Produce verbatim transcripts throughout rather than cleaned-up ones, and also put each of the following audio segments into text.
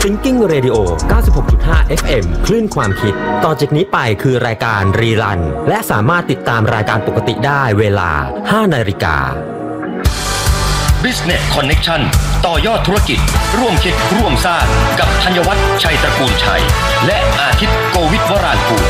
Thinking Radio เก้าสิบหกจุดห้า เอฟ เอ็ม คลื่นความคิดต่อจากนี้ไปคือรายการรีรันและสามารถติดตามรายการปกติได้เวลา ห้านาฬิกา Business Connection ต่อยอดธุรกิจร่วมคิดร่วมสร้างกับธัญวัฒน์ชัยตระกูลชัยและอาทิตย์โกวิทวรางกูล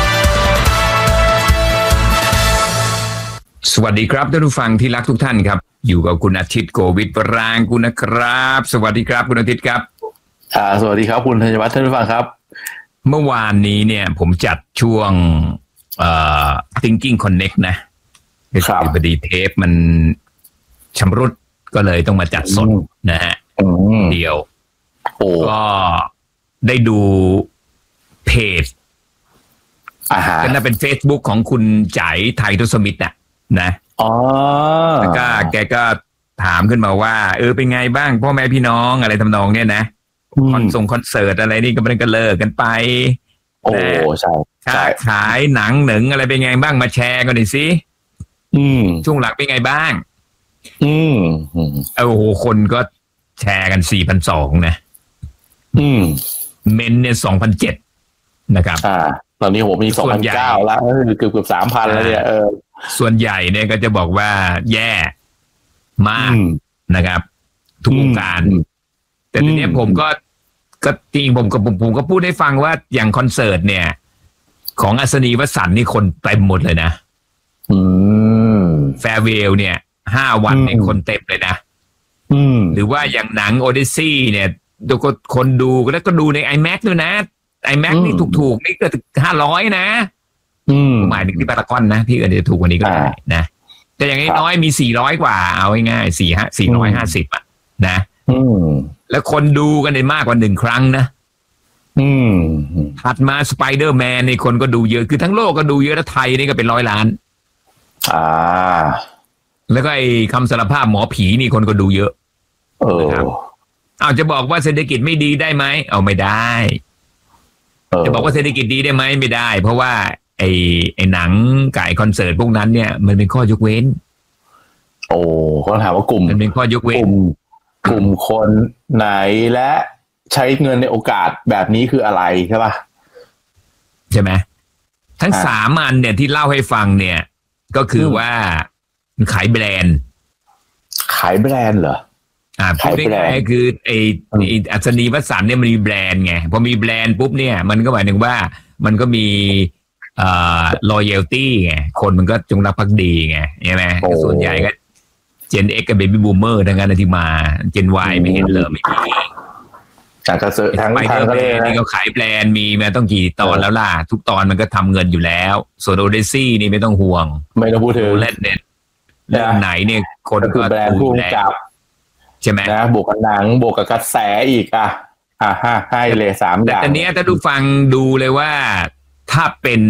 สวัสดีครับท่านผู้ฟังที่รักทุกท่านครับอยู่กับคุณอาทิตย์โกวิทวรางกูลนะครับสวัสดีครับคุณอาทิตย์ครับอ่าสวัสดีครับคุณธัญวัฒน์ท่านผู้ฟังครับเมื่อวานนี้เนี่ยผมจัดช่วงเอ่อ Thinking Connect นะคือพอดีเทปมันชำรุดก็เลยต้องมาจัดสดนะฮะเดียวก็ได้ดูเพจก็น่าเป็น Facebook ของคุณจ๋ายไทยทศมิตรน่ะนะอ๋อแล้วก็แกก็ถามขึ้นมาว่าเออเป็นไงบ้างพ่อแม่พี่น้องอะไรทำนองเนี้ยนะคอนส่งคอนเสิร์ตอะไรนี่ก็มันก็เลิกกันไปโอ้ใช่ใช่ขายหนังหนึ่งอะไรเป็นไงบ้างมาแชร์กันหน่อยสิอืมช่วงหลังเป็นไงบ้างอืมโอ้โหคนก็แชร์กัน สี่พันสองร้อย นะอืมเมนเนี่ย สองพันเจ็ดร้อย นะครับอ่าตอนนี้ผมมี สองพันเก้าร้อย แล้วเกือบๆ สามพัน แล้วเนี่ยเออส่วนใหญ่เนี่ยก็จะบอกว่าแย่มากนะครับทุกวงการแต่ทีนี้ผมก็ก็จริงผมก็ผมผมก็พูดให้ฟังว่าอย่างคอนเสิร์ตเนี่ยของอัศนีวสันต์นี่คนเต็มหมดเลยนะอืมแฟร์เวลเนี่ยห้าวันเนี่ยคนเต็มเลยนะอืมหรือว่าอย่างหนังโอดิซีเนี่ยดูก็คนดูแล้วก็ดูใน IMAX ด้วยนะ IMAX นี่ถูกๆนี่ก็ห้าร้อยนะอืมหมายถึงที่พารากอนนะที่อื่นจะถูกกว่านี้ก็ได้นะแต่อย่างน้อยมีสี่ร้อยกว่าเอาง่ายๆสี่ห้าสี่ร้อยห้าสิบอ่ะนะอืมแล้วคนดูกันได้มากกว่าหนึ่งครั้งนะอืมถัดมาสไปเดอร์แมนในคนก็ดูเยอะคือทั้งโลกก็ดูเยอะแล้วไทยนี่ก็เป็นร้อยล้านอ่าแล้วก็ไอ้คำสารภาพหมอผีนี่คนก็ดูเยอะเออเอาจะบอกว่าเศรษฐกิจไม่ดีได้ไหมเอาไม่ได้จะบอกว่าเศรษฐกิจดีได้ไหมไม่ได้เพราะว่าไอ้ไอ้หนังไก่คอนเสิร์ตพวกนั้นเนี่ยมันเป็นข้อยกเว้นโอ้เขาถามว่ากลุ่มมันเป็นข้อยกเว้นกลุ่มกลุ่มคนไหนและใช้เงินในโอกาสแบบนี้คืออะไรใช่ป่ะใช่ไหมทั้งสามอันเนี่ยที่เล่าให้ฟังเนี่ยก็คือว่าขายแบรนด์ขายแบรนด์เหรออ่าพูดง่ายๆคือไอ้อัศนีวสันต์เนี่ยมันมีแบรนด์ไงพอมีแบรนด์ปุ๊บเนี่ยมันก็หมายถึงว่ามันก็มีเอ่อ loyalty ไงคนมันก็จงรักภักดีไงใช่ไหมส่วนใหญ่ก็ Gen X กับ Baby Boomer ทั้งนั้นที่มา Gen Y ไม่เห็นเลยไม่มีจากกระเสือทั้งทางทะเลนี่ก็ขายแบรนด์มีมาต้องกี่ตอนแล้วล่ะทุกตอนมันก็ทำเงินอยู่แล้วส่วน Odyssey นี่ไม่ต้องห่วงไม่ต้องพูดถึงเล่นเน็ตเรื่องไหนเนี่ยคนก็แบรนด์ผู้จับใช่ไหมนะบวกกับหนังบวกกับกระแสอีกอ่ะอ่ะห้าให้เลยสามอย่างแต่อันนี้ถ้าดูฟังดูเลยว่าถ้าเป็น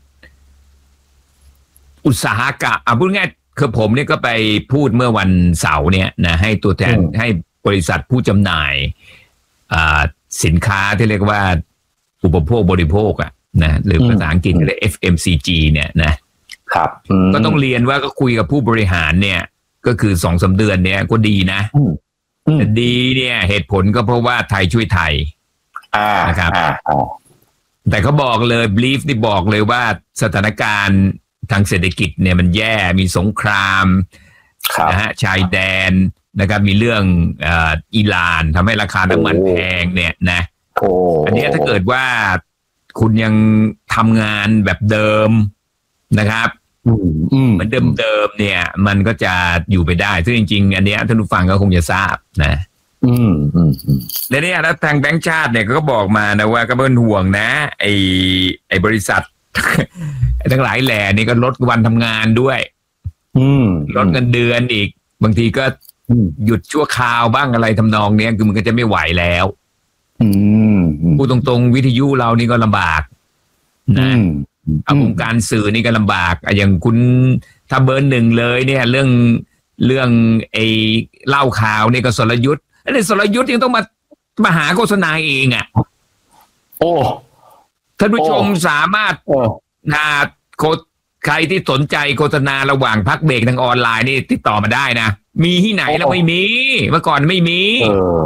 อุตสาหกรรมอ่ะพูดง่ายคือผมเนี่ยก็ไปพูดเมื่อวันเสาร์เนี่ยนะให้ตัวแทนให้บริษัทผู้จำหน่ายอ่าสินค้าที่เรียกว่าอุปโภคบริโภคอ่ะนะหรือภาษาอังกฤษเรียก เอฟ เอ็ม ซี จี เนี่ยนะครับก็ต้องเรียนว่าก็คุยกับผู้บริหารเนี่ยก็คือสองสามเดือนเนี่ยก็ดีนะแต่ดีเนี่ยเหตุผลก็เพราะว่าไทยช่วยไทยนะครับแต่เขาบอกเลยบลีฟที่บอกเลยว่าสถานการณ์ทางเศรษฐกิจเนี่ยมันแย่มีสงครามนะฮะชายแดนนะครับมีเรื่องอิหร่านทำให้ราคาน้ำมันแพงเนี่ยนะอันนี้ถ้าเกิดว่าคุณยังทำงานแบบเดิมนะครับเหมือนเดิมๆเนี่ยมันก็จะอยู่ไปได้ซึ่งจริงๆอันนี้ท่านผู้ฟังก็คงจะทราบนะอืมอืมและเนี่ยแล้วทางแบงก์ชาติเนี่ยก็บอกมานะว่าก็เป็นห่วงนะไอ้ไอ้บริษัททั้งหลายแหล่นี่ก็ลดวันทำงานด้วยลดเงินเดือนอีกบางทีก็หยุดชั่วคราวบ้างอะไรทำนองเนี้ยคือมันก็จะไม่ไหวแล้วพูดตรงๆวิทยุเรานี่ก็ลำบากนะเอาวงการสื่อนี่ก็ลำบากอย่างคุณถ้าเบอร์หนึ่งเลยเนี่ยเรื่องเรื่องไอ้เล่าข่าวนี่ก็สรยุทธ์ไอ้สรยุทธ์ยังต้องมามาหาโฆษณาเองอ่ะโอ้ท่านผู้ชมสามารถนะโคใครที่สนใจโฆษณาระหว่างพักเบรกทางออนไลน์นี่ติดต่อมาได้นะมีที่ไหนแล้วไม่มีเมื่อก่อนไม่มี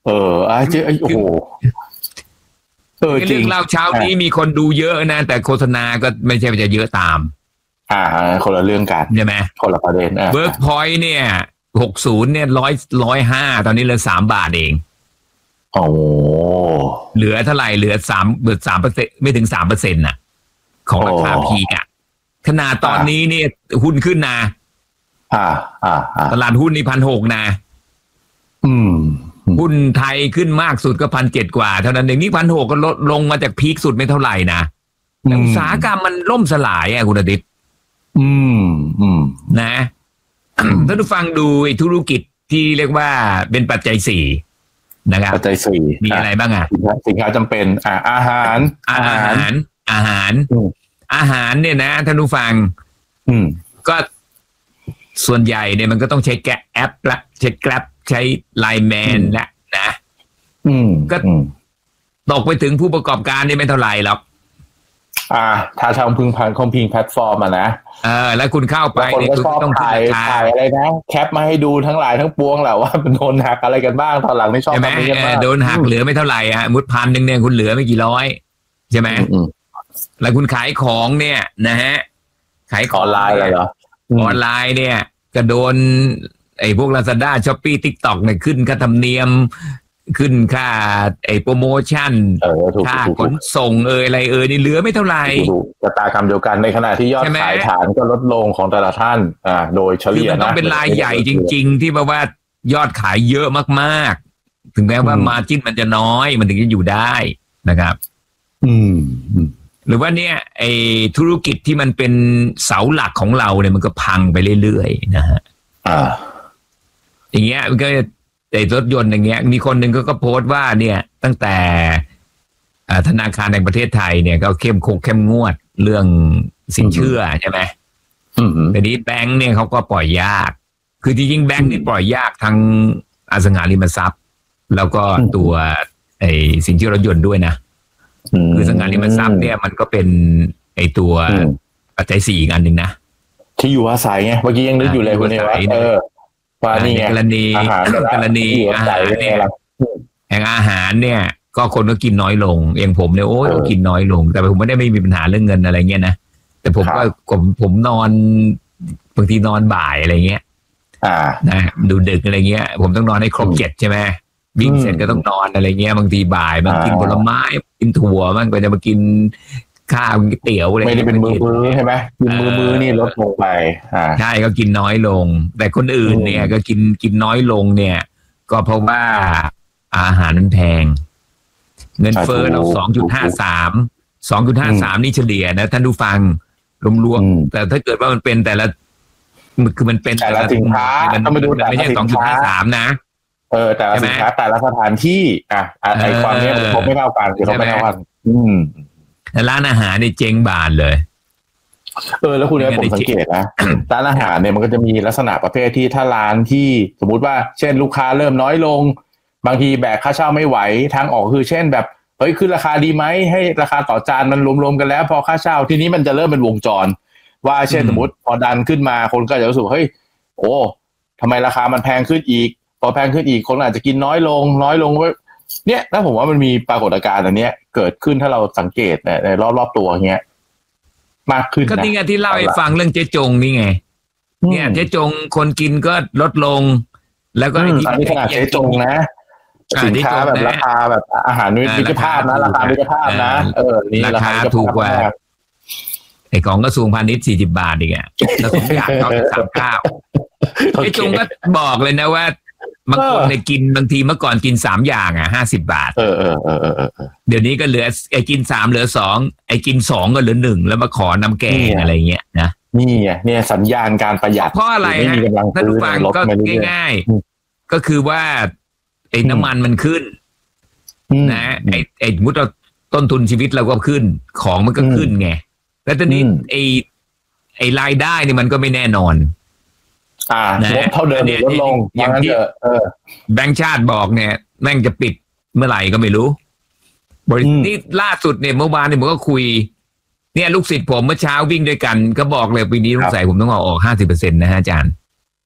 เออไอ้เจ๊ไอ้โอ้โหเออจริงเรื่องเล่าเช้านี้มีคนดูเยอะนะแต่โฆษณาก็ไม่ใช่จะเยอะตามอ่าคนละเรื่องกันใช่ไหมคนละประเด็นเวิร์กพอยต์เนี่ยหกสิบเนี่ยร้อยร้อยห้าตอนนี้เหลือสามบาทเองโอ้เหลือเท่าไหร่เหลือสามเหลือสามเปอร์เซ็นต์ไม่ถึงสามเปอร์เซ็นต์น่ะของราคาพีกอ่ะขนาดตอนนี้เนี่ยหุ้นขึ้นนะอ่าอ่าตลาดหุ้นนี่พันหกนะอืมหุ้นไทยขึ้นมากสุดก็พันเจ็ดกว่าเท่านั้นเองนี่พันหกก็ลดลงมาจากพีคสุดไม่เท่าไหร่นะแต่อุตสาหกรรมมันล่มสลายอ่ะคุณอาทิตย์อืมอืมนะท่านผู้ฟังดูธุรกิจที่เรียกว่าเป็นปัจจัยสี่นะครับปัจจัยสี่มีอะไรบ้างอ่ะสินค้าจำเป็นอ่าอาหารอาหารอาหารอาหารเนี่ยนะท่านผู้ฟังก็ส่วนใหญ่เนี่ยมันก็ต้องใช้แกแอปละใช้แกร็บใช้ไลน์แมนละนะก็ตกไปถึงผู้ประกอบการนี่ไม่เท่าไหร่หรอกอ่าถ้าทำพึงพันคอมพิงแพลตฟอร์มอ่ะนะเออแล้วคุณเข้าไปเนี่ยคุณต้องถ่ายถ่ายอะไรนะแคปมาให้ดูทั้งหลายทั้งปวงแหละว่าโดนหักอะไรกันบ้างตอนหลังไม่ชอบแบบนี้กันบ้างโดนหักเหลือไม่เท่าไหร่อ่ะมุดพันหนึ่งเนี่ยคุณเหลือไม่กี่ร้อยใช่ไหมแล้วคุณขายของเนี่ยนะฮะขายออนไลน์อะไรเหรอออนไลน์เนี่ยก็โดนไอ้พวก Lazada Shopee TikTok เนี่ยขึ้นค่าธรรมเนียมขึ้นค่าไอ้โปรโมชั่นค่าขนส่งเอ่ยอะไรเอ่ยนี่เหลือไม่เท่าไหร่ชะตากรรมเดียวกันในขณะที่ยอดขายฐานก็ลดลงของแต่ละท่านอ่าโดยเฉลี่ยนะมันต้องเป็นรายใหญ่จริงๆที่แบบว่ายอดขายเยอะมากๆถึงแม้ว่ามาร์จิ้นมันจะน้อยมันถึงจะอยู่ได้นะครับอืมหรือว่าเนี่ยไอ้ธุรกิจที่มันเป็นเสาหลักของเราเนี่ยมันก็พังไปเรื่อยๆนะฮะอ่าอย่างเงี้ยมันก็ไอ้รถยนต์อย่างเงี้ยมีคนหนึ่งก็ก็โพสต์ว่าเนี่ยตั้งแต่ธนาคารแห่งประเทศไทยเนี่ยก็เข้มคงเข้มงวดเรื่องสินเชื่อใช่ไหมแต่นี้แบงค์เนี่ยเขาก็ปล่อยยากคือจริงๆแบงค์นี่ปล่อยยากทั้งอสังหาริมทรัพย์แล้วก็ตัวไอ้สินเชื่อรถยนต์ด้วยนะคืออสังหาริมทรัพย์เนี่ยมันก็เป็นไอ้ตัวปัจจัยสี่อีกอันหนึ่งนะที่อยู่อาศัยไงเมื่อกี้ยังนึกอยู่เลยคุณเนี่ยว่าเออว่านี่ไงกรณีกรณีอาหารเนี่ยแห่งอาหารเนี่ยก็คนก็กินน้อยลงเองผมเนี่ยโอ้ยก็กินน้อยลงแต่ผมไม่ได้ไม่มีปัญหาเรื่องเงินอะไรเงี้ยนะแต่ผมก็ผมผมนอนบางทีนอนบ่ายอะไรเงี้ยนะดูดึกอะไรเงี้ยผมต้องนอนให้ครบเจ็ดใช่ไหมวิ่งเสร็จก็ต้องนอนอะไรเงี้ยบางทีบ่ายมันกินผลไม้กินถั่วมันก็จะมากินข้าวเตี๋ยวอะไรไม่ได้เป็นมือมือใช่ไหมกินมือมือนี่ลดลงไปอ่าใช่ก็กินน้อยลงแต่คนอื่นเนี่ยก็กินกินน้อยลงเนี่ยก็เพราะว่าอาหารมันแพงเงินเฟ้อเราสองจุดห้าสามสองจุดห้าสามนี่เฉลี่ยนะท่านผู้ฟังรวมๆแต่ถ้าเกิดว่ามันเป็นแต่ละคือมันเป็นแต่ละสินค้ามันไม่ใช่สองจุดห้าสามนะเออแต่ละสินค้าแต่ละสถานที่อ่ะไอความนี้มันเขาไม่เท่ากันคือเขาไม่เท่ากันอืมร้านอาหารในเจ๊งบานเลยเออแล้วคุณเนี่ยผมสังเกตนะร้านอาหารเนี่ยมันก็จะมีลักษณะประเภทที่ถ้าร้านที่สมมุติว่าเช่นลูกค้าเริ่มน้อยลงบางทีแบกค่าเช่าไม่ไหวทางออกคือเช่นแบบเฮ้ยขึ้นราคาดีไหมให้ราคาต่อจานมันรวมๆกันแล้วพอค่าเช่าทีนี้มันจะเริ่มเป็นวงจรว่าเช่นสมมติพอดันขึ้นมาคนก็จะรู้สึกเฮ้ยโอ้ทำไมราคามันแพงขึ้นอีกพอแพงขึ้นอีกคนอาจจะกินน้อยลงน้อยลงเนี่ยถ้าผมว่ามันมีปรากฏการณ์อันนี้เกิดขึ้นถ้าเราสังเกตในรอบๆตัวเงี้ยมากขึ้นก็นี่ไงที่เล่าให้ฟังเรื่องเจ๊จงนี่ไงเนี่ยเจ๊จงคนกินก็ลดลงแล้วก็อันนี้ขนาดเจ๊จงนะสินค้าแบบราคาแบบอาหารมิตรภาพนะราคามิตรภาพนะเออนี่ราคาถูกกว่าไอ้ของกระทรวงพาณิชย์สี่สิบบาทอีกอ่ะแล้วสมอยากเขาจะสามเก้าเจ๊จงก็บอกเลยนะว่าบางคนเนี่ยกินบางทีเมื่อก่อนกินสามอย่างอ่ะห้าสิบบาทเออเออเออเออเดี๋ยวนี้ก็เหลือไอ้กินสามเหลือสองไอ้กินสองก็เหลือหนึ่งแล้วมาขอน้ำแกงอะไรเงี้ยนะนี่ไงเนี่ยสัญญาณการประหยัดเพราะอะไรฮะท่านผู้ฟังก็ง่ายๆก็คือว่าไอ้น้ำมันมันขึ้นนะไอ้ไอ้มุดเราต้นทุนชีวิตเราก็ขึ้นของมันก็ขึ้นไงแล้วตอนนี้ไอ้ไอ้รายได้นี่มันก็ไม่แน่นอนอ่าลดเท่าเดิมลดลงอย่างที่แบงก์ชาติบอกเนี่ยแม่งจะปิดเมื่อไหร่ก็ไม่รู้บริษัทนี่ล่าสุดเนี่ยเมื่อวานเนี่ยผมก็คุยเนี่ยลูกศิษย์ผมเมื่อเช้าวิ่งด้วยกันก็บอกเลยปีนี้ลูกใส่ผมต้องเอาออกห้าสิบเปอร์เซ็นต์นะฮะอาจารย์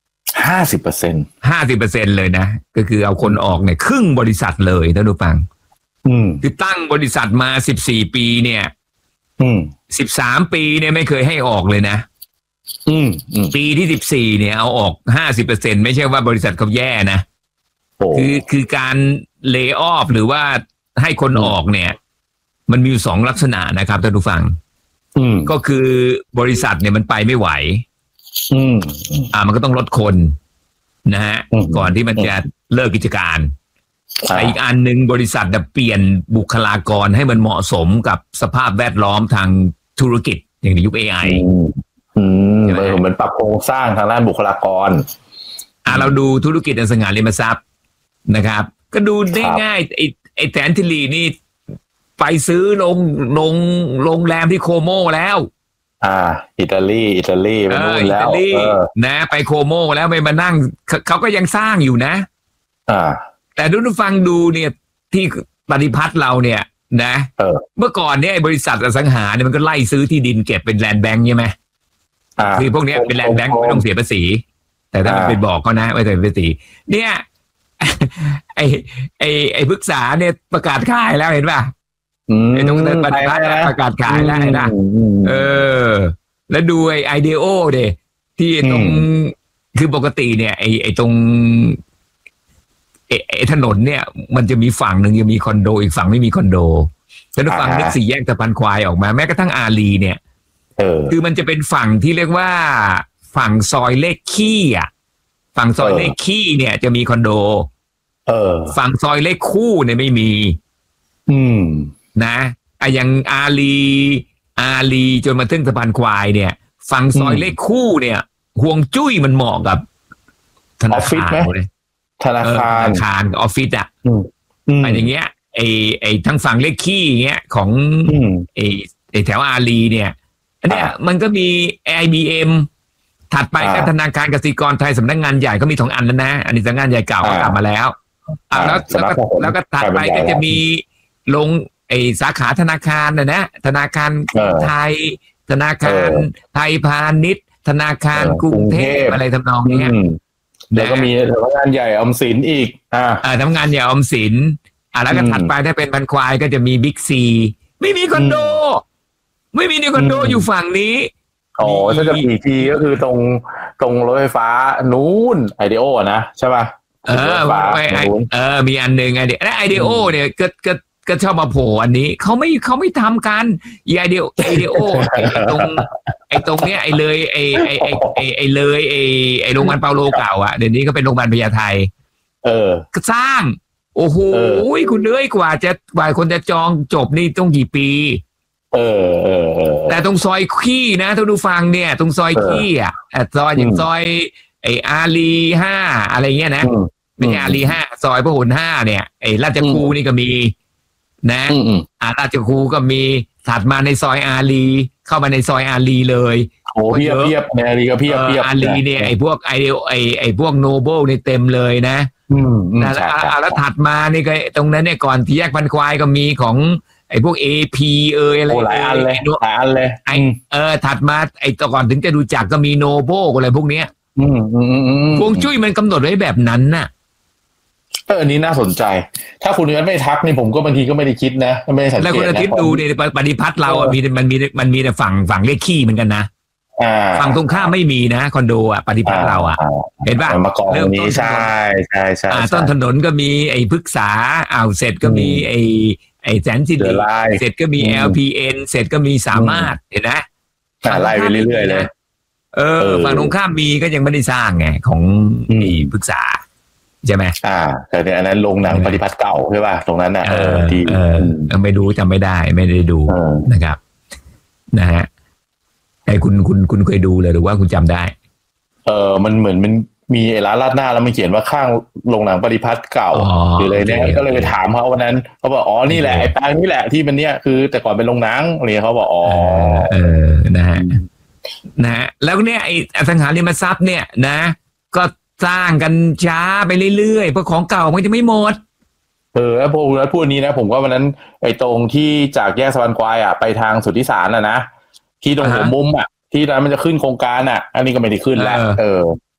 ห้าสิบเปอร์เซ็นต์ห้าสิบเปอร์เซ็นต์เลยนะก็คือเอาคนออกเนี่ยครึ่งบริษัทเลยท่านผู้ฟังอืมคือตั้งบริษัทมาสิบสี่ปีเนี่ยอืมสิบสามปีเนี่ยไม่เคยให้ออกเลยนะอืมปีที่สิบสี่เนี่ยเอาออกห้าสิบเปอร์เซ็นต์ไม่ใช่ว่าบริษัทเขาแย่นะคือคือการเลย์ออฟหรือว่าให้คนออกเนี่ยมันมีอยู่สองลักษณะนะครับท่านผู้ฟังก็คือบริษัทเนี่ยมันไปไม่ไหวอืมอ่ามันก็ต้องลดคนนะฮะก่อนที่มันจะเลิกกิจการแต่อีกอันหนึ่งบริษัทจะเปลี่ยนบุคลากรให้มันเหมาะสมกับสภาพแวดล้อมทางธุรกิจอย่างในยุค เอ ไออืมเหมือนปรับโครงสร้างทางด้านบุคลากรอ่าเราดูธุรกิจอสังหาริมทรัพย์นะครับก็ดูได้ง่ายไอ้ไอ้แสนทิลีนี่ไปซื้อโรงโรงโรงแรมที่โคโมแล้วอ่าอิตาลีอิตาลีไปนู่นแล้วนะไปโคโมแล้วไปมานั่งเขาก็ยังสร้างอยู่นะอ่าแต่ดูฟังดูเนี่ยที่ปฏิพัฒน์เราเนี่ยนะเออเมื่อก่อนเนี่ยบริษัทอสังหาเนี่ยมันก็ไล่ซื้อที่ดินเก็บเป็นแลนด์แบงค์ใช่ไหมอ่าคือพวกนี้เป็นแลนด์แบงค์ไม่ต้องเสียภาษีแต่ถ้ามันไปบอกเขานะไม่ต้องเสียภาษีเนี่ยไอ้ไอ้ไอ้พฤกษาเนี่ยประกาศขายแล้วเห็นป่ะไอ้ตรงนั้นปฏิพัฒน์ประกาศขายแล้วนะเออแล้วดูไอ้ไอเดโอเดที่ตรงคือปกติเนี่ยไอ้ไอ้ตรงไอ้ไอ้ถนนเนี่ยมันจะมีฝั่งหนึ่งยังมีคอนโดอีกฝั่งไม่มีคอนโดแล้วฝั่งนึกสี่แยกตะพานควายออกมาแม้กระทั่งอารีเนี่ยคือมันจะเป็นฝั่งที่เรียกว่าฝั่งซอยเลขขี้อ่ะฝั่งซอยเลขขี้เนี่ยจะมีคอนโดเออฝั่งซอยเลขคู่เนี่ยไม่มีอืมนะไอ้อย่างอารีอารีจนมาถึงสะพานควายเนี่ยฝั่งซอยเลขคู่เนี่ยห่วงจุ้ยมันเหมาะกับธนาคารเลยธนาคารธนาคารออฟฟิศอ่ะอะไรอย่างเงี้ยไอ้ไอ้ทั้งฝั่งเลขขี้เงี้ยของไอ้ไอ้แถวอารีเนี่ยอันเนี้ยมันก็มี ไอ บี เอ็ม ถัดไปก็ธนาคารกสิกรไทยสำนักงานใหญ่ก็มีสองอันแล้วนะอันนี้สำนักงานใหญ่เก่าก็กลับมาแล้วอ่าแล้วแล้วก็แล้วก็ถัดไปก็จะมีลงไอ้สาขาธนาคารนะนะธนาคารไทยธนาคารไทยพาณิชย์ธนาคารกรุงเทพอะไรทำนองนี้แล้วก็มีสำนักงานใหญ่ออมสินอีกอ่าอ่าทำงานใหญ่ออมสินอ่าแล้วก็ถัดไปถ้าเป็นพันควายก็จะมีบิ๊กซีไม่มีคอนโดไม่มีในคอนโดอยู่ฝั่งนี้อ๋อถ้าจะมีทีก็คือตรงตรงรถไฟฟ้านู้นไอเดโอนะใช่ป่ะเออเออมีอันหนึ่งไอเดและไอเดโอเนี่ยก็ก็ก็ชอบมาโผล่อันนี้เขาไม่เขาไม่ทำกันไอเดโอไอเดโอไอตรงไอตรงเนี้ยไอเลยไอไอไอไอไอเลยไอไอโรงพยาบาลเปาโลเก่าอ่ะเดี๋ยวนี้ก็เป็นโรงพยาบาลพญาไทเออก็สร้างโอ้โหคุณเอ้ยกว่าจะกว่าคนจะจองจบนี่ต้องกี่ปีเออเออเออแต่ตรงซอยขี้นะท่านผู้ฟังเนี่ยตรงซอยขี้อ่ะซอยอย่างซอยไออารีห้าอะไรเงี้ยนะไม่ใช่อารีห้าซอยพหลห้าเนี่ยไอราชครูนี่ก็มีนะอ่าราชครูก็มีถัดมาในซอยอารีเข้ามาในซอยอารีเลยโอ้เพียบเพียบในอารีก็เพียบเพียบอารีเนี่ยไอพวกไอเดียไอไอพวกโนเบิลนี่เต็มเลยนะนะแล้วถัดมานี่ก็ตรงนั้นเนี่ยก่อนที่แยกพันควายก็มีของไอ้พวก เอ พี เอ่ยอะไรหลายอันเลยหลายอันเลยไอเออถัดมาไอ้ตก่อนถึงจะดูจักก็มีโนโบอะไรพวกเนี้ยอืมอืมอืมฮวงจุ้ยมันกำหนดไว้แบบนั้นน่ะเอออันนี้น่าสนใจถ้าคุณเนื้อไม่ทักนี่ผมก็บางทีก็ไม่ได้คิดนะไม่ได้สังเกตนะแล้วคุณอาทิตย์ดูเนี่ยปฏิพัฒน์เราอ่ะมีมันมีมันมีแต่ฝั่งฝั่งเลขขี้เหมือนกันนะฝั่งตรงข้ามไม่มีนะคอนโดอ่ะปฏิพัฒน์เราอ่ะเห็นป่ะเริ่มต้นใช่ใช่ใช่ต้นถนนก็มีไอ้พฤกษาอ่าวเสร็จก็มีไอ้ไอ้แสนสิริเสร็จก็มี แอล พี เอ็น เสร็จก็มีสามารถเห็นนะไล่ไปเรื่อยๆเลยเออฝั่งตรงข้ามมีก็ยังไม่ได้สร้างไงของไอ้พฤกษาใช่ไหมอ่าแต่เนี่ยอันนั้นลงหนังปฏิพัฒน์เก่าใช่ป่ะตรงนั้นน่ะเออที่เออไม่ดูจำไม่ได้ไม่ได้ดูนะครับนะฮะไอ้คุณคุณคุณเคยดูเลยหรือว่าคุณจำได้เออมันเหมือนมันมีไอ้ร้านราดหน้าแล้วมันเขียนว่าข้างโรงหนังปฏิพัฒน์เก่าอยู่เลยเนี่ยก็เลยไปถามเขาวันนั้นเขาบอกอ๋อนี่แหละไอ้แปลงนี่แหละที่มันเนี่ยคือแต่ก่อนเป็นโรงหนังอะไรเขาบอกอ๋อเออนะฮะนะฮะแล้วเนี่ยไอ้อสังหาริมทรัพย์เนี่ยนะก็สร้างกันช้าไปเรื่อยๆเพราะของเก่ามันจะไม่หมดเออแล้วพวกแล้วพูดนี้นะผมว่าวันนั้นไอ้ตรงที่จากแยกสะพานควายอ่ะไปทางสุทธิสารน่ะนะที่ตรงหัวมุมอ่ะที่นั้นมันจะขึ้นโครงการอ่ะอันนี้ก็ไม่ได้ขึ้นแล้วเออเข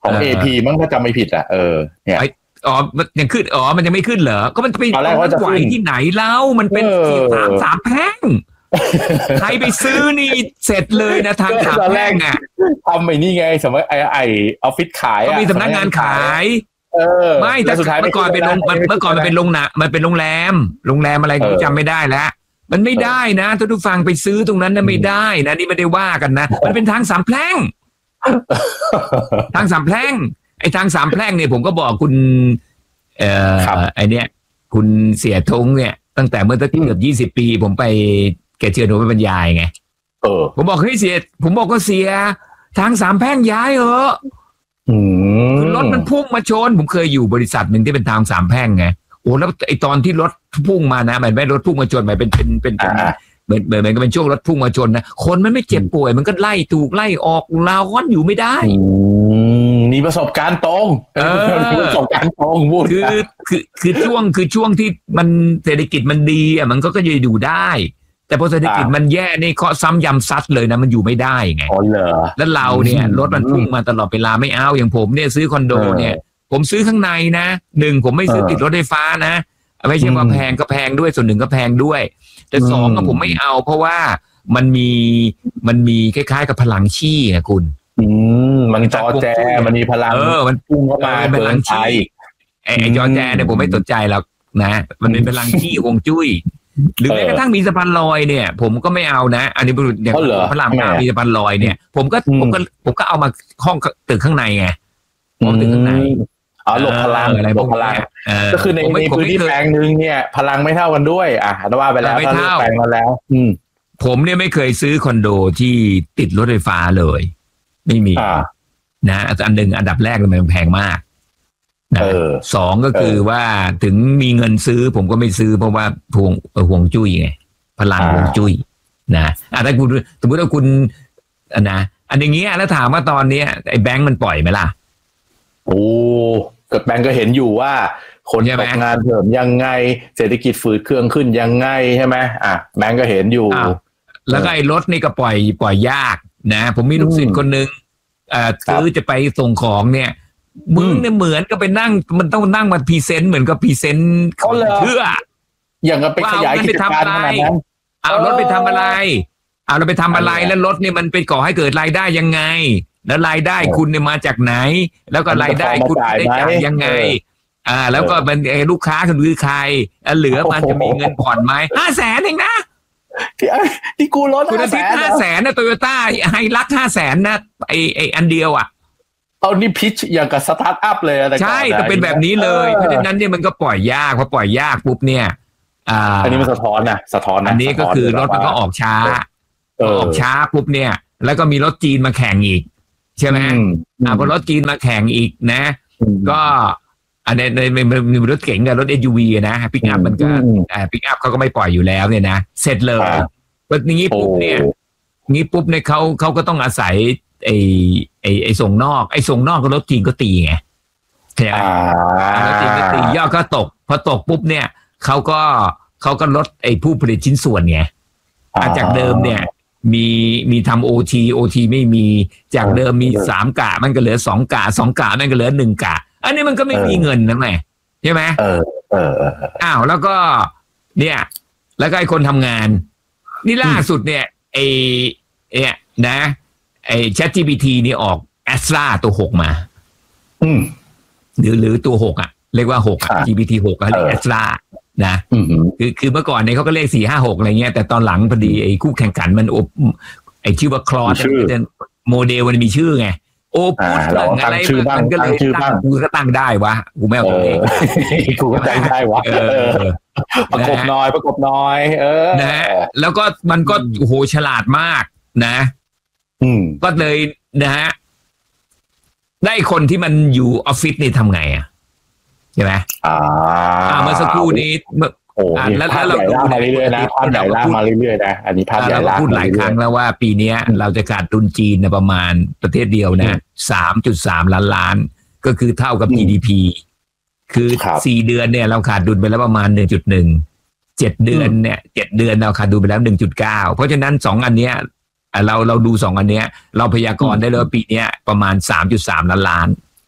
ของ เอ พี มันก็จะไม่ผิดอ่ะเออเนี่ยอ๋อมันยังขึ้นอ๋อมันยังไม่ขึ้นเหรอก็มันจะไปตอนแรกว่าจะขึ้นที่ไหนเล่ามันเป็นสามสามแพร่งใครไปซื้อนี่เสร็จเลยนะทางสามแพร่งอ่ะทำไอ้นี่ไงสมมติไอ้ไอ้ออฟฟิศขายก็มีสำนักงานขายเออไม่แต่สุดท้ายเมื่อก่อนเป็นโรงเมื่อก่อนมันเป็นโรงหนังมันเป็นโรงแรมโรงแรมอะไรก็จำไม่ได้แล้วมันไม่ได้นะถ้าทุกฟังไปซื้อตรงนั้นนะไม่ได้นะนี่ไม่ได้ว่ากันนะมันเป็นทางสามแพร่งทางสามแพร่งไอ้ทางสามแพร่งเนี่ยผมก็บอกคุณเอ่อไอเนี้ยคุณเสียทงเนี่ยตั้งแต่เมื่อตั้งเกือบยี่สิบปีผมไปแกเชิญผมไปบรรยายไงเออผมบอกเฮ้ยเสียผมบอกก็เสียทางสามแพร่งย้ายเหรอคือรถมันพุ่งมาชนผมเคยอยู่บริษัทหนึ่งที่เป็นทางสามแพร่งไงโอ้แล้วไอตอนที่รถพุ่งมานะมันไม่รถพุ่งมาชนมันเป็นเป็นเป็นเหมือนเหมือนก็เป็นช่วงรถพุ่งมาชนนะคนมันไม่เจ็บป่วยมันก็ไล่ถูกไล่ออกเราก็อยู่ไม่ได้มีประสบการณ์ตรงเออมีประสบการณ์ตรงพูดคือคือคือช่วงคือช่วงที่มันเศรษฐกิจมันดีอ่ะมันก็ก็จะอยู่ได้แต่พอเศรษฐกิจมันแย่นี่เคาะซ้ำยำซัดเลยนะมันอยู่ไม่ได้ไงอ๋อเหรอแล้วเราเนี่ยรถมันพุ่งมาตลอดเวลาไม่เอาอย่างผมเนี่ยซื้อคอนโดเนี่ยผมซื้อข้างในนะหนึ่งผมไม่ซื้อติดรถไฟฟ้านะไม่ใช่ว่าแพงก็แพงด้วยส่วนหนึ่งก็แพงด้วยแต่สองก็ผมไม่เอาเพราะว่ามันมีมันมีคล้ายๆกับพลังชี่ไงคุณอืมมันจอแจมันมีพลังเออมันพุ่งเข้ามาเป็นพลังชี่ไอ้ไอ้จอแจเนี่ยผมไม่สนใจหรอกนะมันเป็นพลังชี่ฮวงจุ้ยหรือแม้กระทั่งมีสะพานลอยเนี่ยผมก็ไม่เอานะอันนี้อย่างพระรามเก้ามีสะพานลอยเนี่ยผมก็ผมก็ผมก็เอามาห้องตึกข้างในไงห้องตึกข้างในอ๋อหลบพลังอะไรหลบพลังก็คือในในพื้นที่แปลงนึงเนี่ยพลังไม่เท่ากันด้วยอ่ะว่าไปแล้วถ้าแปลงมาแล้วอืมผมเนี่ยไม่เคยซื้อคอนโดที่ติดรถไฟฟ้าเลยไม่มีนะอันหนึ่งอันดับแรกมันแพงมากนะสองก็คือว่าถึงมีเงินซื้อผมก็ไม่ซื้อเพราะว่าห่วงห่วงจุ้ยไงพลังห่วงจุ้ยนะอ่ะถ้าคุณสมมติว่าคุณนะอันอย่างเงี้ยแล้วถามว่าตอนนี้ไอ้แบงก์มันปล่อยไหมล่ะโอ้เกิดแบงก์ก็เห็นอยู่ว่าคนตกงานเพิ่มยังไงเศรษฐกิจฝืดเครื่องขึ้นยังไงใช่ไหมอ่ะแบงก์ก็เห็นอยู่แล้วก็ไอ้รถนี่ก็ปล่อยปล่อยยากนะผมมีลูกศิษย์คนนึงอ่าซื้อจะไปส่งของเนี่ยมึงเนี่ยเหมือนก็ไปนั่งมันต้องนั่งมาพรีเซนต์เหมือนกับพรีเซนต์เชื่ออย่างกับไปขยายกิจการขนาดนั้นเอารถไปทำอะไรเอาเราไปทำอะไรแล้วรถเนี่ยมันไปก่อให้เกิดรายได้ยังไงแล้วรายได้คุณเนี่ยมาจากไหนแล้วก็รายได้คุณได้จากยังไงอ่าแล้วก็มันลูกค้าคือใครเหลือมันจะมีเงินผ่อนไหมห้าแสนเองนะที่ที่กูรถคุณอาทิตย์ห้าแสนนะโตโยต้าไฮลักห้าแสนนะไอไออันเดียวอ่ะเอานี่พิชอย่างกับสตาร์ทอัพเลยใช่แต่เป็นแบบนี้เลยเพราะฉะนั้นเนี่ยมันก็ปล่อยยากพอปล่อยยากปุ๊บเนี่ยอ่าอันนี้มันสะท้อนนะสะท้อนนะอันนี้ก็คือรถมันก็ออกช้าออกช้าปุ๊บเนี่ยแล้วก็มีรถจีนมาแข่งอีกใช่ไหมอ่าพอรถจีนมาแข่งอีกนะก็อันในในมีรถเก๋งกับรถ เอส ยู วี นะปิกอัพมันก็อ่าปิกอัพเขาก็ไม่ปล่อยอยู่แล้วเนี่ยนะเสร็จเลยแบบนี้ปุ๊บเนี่ยงี้ปุ๊บเนี่ยเขาเขาก็ต้องอาศัยไอ้ไอ้ไอ้ส่งนอกไอ้ส่งนอกก็รถจีนก็ตีไงใช่ไหมรถจีนก็ตียอดก็ตกพอตกปุ๊บเนี่ยเขาก็เขาก็ลดไอ้ผู้ผลิตชิ้นส่วนไงจากเดิมเนี่ยมีมีทำโอทีโอทีไม่มีจากเดิมมีสามกะมันก็เหลือสองกะสองกะมันก็เหลือหนึ่งกะอันนี้มันก็ไม่มีเงินนะแม่ใช่ไหมเออเอออ้าวแล้วก็เนี่ยแล้วก็ไอ้คนทำงานนี่ล่าสุดเนี่ยไอ้เนี่ยนะไอ้ ChatGPT นี่ออก Astra ตัวหกมาอืมหรือหรือตัวหกอ่ะเรียกว่าหกอ่ะ จี พี ที หกอ่ะเรียก Astra นะคือคือเมื่อก่อนเนี่ยเขาก็เลขสี่ห้าหกอะไรเงี้ยแต่ตอนหลังพอดีไอ้คู่แข่งขันมันอบไอ้ชื่อว่าคลอสโมเดลมันมีชื่อไงโอ้พูดเรื่องอะไรมันก็เลยตั้งกูก็ตั้งได้วะกูไม่เอาตัวเองกูก็ตั้งได้วะประกบน้อยประกบน้อยเออนะแล้วก็มันก็โอ้โหฉลาดมากนะก็เลยนะฮะได้คนที่มันอยู่ออฟฟิศนี่ทำไงอ่ะใช่ไหมอ่าเมื่อสักครู่นี้โอ้แล้วเราดูมาเรื่อยๆนะภาพใหญ่ล่ามาเรื่อยๆนะอันนี้ภาพใหญ่ล่าพูดหลายครั้งแล้วว่าปีนี้เราจะขาดดุลจีนประมาณประเทศเดียวนะ สามจุดสาม ล้านล้านก็คือเท่ากับ จี ดี พี คือสี่เดือนเนี่ยเราขาดดุลไปแล้วประมาณ หนึ่งจุดหนึ่ง เจ็ดเดือนเนี่ยเจ็ดเดือนเราขาดดุลไปแล้ว หนึ่งจุดเก้า เพราะฉะนั้นสองอันเนี้ยเราเราดูสองอันเนี้ยเราพยากรณ์ได้เลยว่าปีนี้ประมาณ สามจุดสาม ล้านล้าน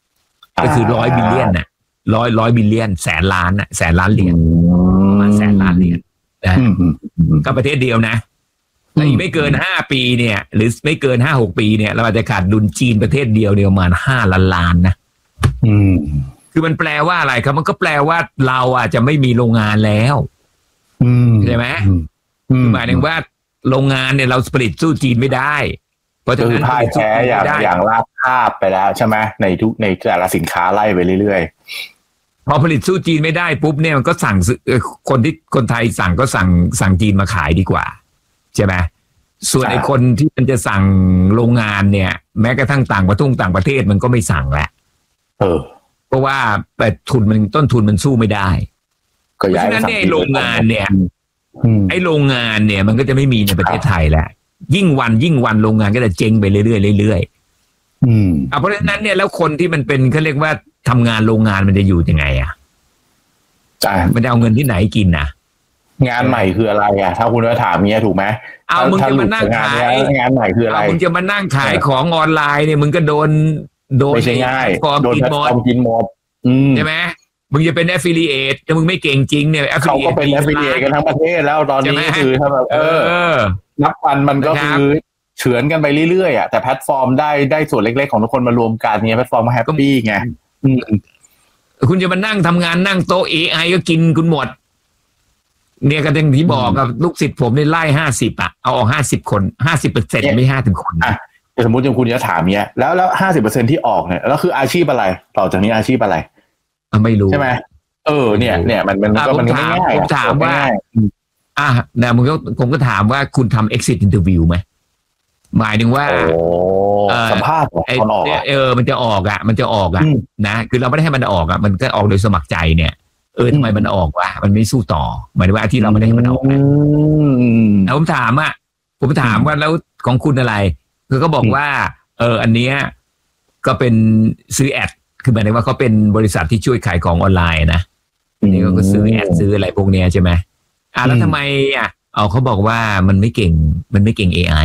ก็คือร้อยบิลเลียนน่ะร้อยร้อยบิลเลียนแสนล้านน่ะแสนล้านเหรียญประมาณแสนล้านเหรียญนะก็ประเทศเดียวนะแต่อีกไม่เกินห้าปีเนี่ยหรือไม่เกินห้าหกปีเนี่ยเราอาจจะขาดดุลจีนประเทศเดียวเนี่ยประมาณห้าล้านล้านนะคือมันแปลว่าอะไรครับมันก็แปลว่าเราอาจจะไม่มีโรงงานแล้วใช่ไหมหมายถึงว่าโรงงานเนี่ยเราผลิตสู้จีนไม่ได้เพราะฉะนั้นพ่ายแพ้อย่างอย่างราบคาบไปแล้วใช่ไหมในทุกในแต่ละสินค้าไล่ไปเรื่อยๆพอผลิตสู้จีนไม่ได้ปุ๊บเนี่ยมันก็สั่งคนที่คนไทยสั่งก็สั่งสั่งจีนมาขายดีกว่าใช่ไหมส่วนไอ้คนที่มันจะสั่งโรงงานเนี่ยแม้กระทั่งต่างประเทศต่างประเทศมันก็ไม่สั่งแหละเออเพราะว่าแต่ทุนมันต้นทุนมันสู้ไม่ได้เพราะฉะนั้นเนี่ยโรงงานเนี่ยไอ้โรงงานเนี่ยมันก็จะไม่มีในประเทศไทยแหละยิ่งวันยิ่งวันโรงงานก็จะเจ๊งไปเรื่อยๆเรื่อยๆอืมอ่ะเพราะฉะนั้นเนี่ยแล้วคนที่มันเป็นเขาเรียกว่าทำงานโรงงานมันจะอยู่ยังไงอ่ะจ่ามันจะเอาเงินที่ไหนกินน่ะงานใหม่คืออะไรอ่ะถ้าคุณจะถามเงี้ยถูกไหมเอามึงจะมานั่งขายงานใหม่คืออะไรมึงจะมานั่งขายของออนไลน์เนี่ยมึงก็โดนโดนไม่ใช่ง่ายโดนแพลตฟอร์มกินหมดใช่ไหมมึงจะเป็น affiliate แต่มึงไม่เก่งจริงเนี่ยเขาก็เป็น affiliate กันทั้งประเทศแล้วตอนนี้คือถ้าแบบเออนับวันมันก็คือเฉือนกันไปเรื่อยๆอ่ะแต่แพลตฟอร์มได้ได้ส่วนเล็กๆของทุกคนมารวมกันเนี่ยแพลตฟอร์มมาแฮปปี้ไงคุณจะมานั่งทำงานนั่งโต๊ะ เอ ไอ ก็กินคุณหมดเนี่ยก็อย่างที่บอกกับลูกศิษย์ผมเนี่ยไล่ห้าสิบอ่ะเอาออกห้าสิบคนห้าสิบเปอร์เซ็นต์ไม่ห้าถึงคนอ่ะสมมติอย่างคุณจะถามเนี้ยแล้วแล้วห้าสิบเปอร์เซ็นต์ที่ออกเนี่ยแล้วคืออาชีพอะไรต่อจากนี้อาชีพอะไรไม่รู้ใช่ไหมเออเนี่ยเนี่ยมันมันก็มันไม่ง่ายผมถามว่าอ่ะนะมึงก็ผมก็ถามว่าคุณทำ exit interview ไหมหมายถึงว่าสัมภาษณ์ตอนออกเออมันจะออกอ่ะมันจะออกอ่ะนะคือเราไม่ได้ให้มันออกอ่ะมันก็ออกโดยสมัครใจเนี่ยเออทำไมมันออกวะมันไม่สู้ต่อหมายถึงว่าที่เราไม่ได้ให้มันออกนะแล้วผมถามอ่ะผมถามว่าแล้วของคุณอะไรคือก็บอกว่าเอออันเนี้ยก็เป็นซื้อแอดคือหมายถึงว่าเขาเป็นบริษัทที่ช่วยขายของออนไลน์นะนี่ก็ซื้อแอดซื้ออะไรพวกเนี้ยใช่ไหมอ่ะแล้วทำไมอ่ะเอาเขาบอกว่ามันไม่เก่งมันไม่เก่ง เอ ไอ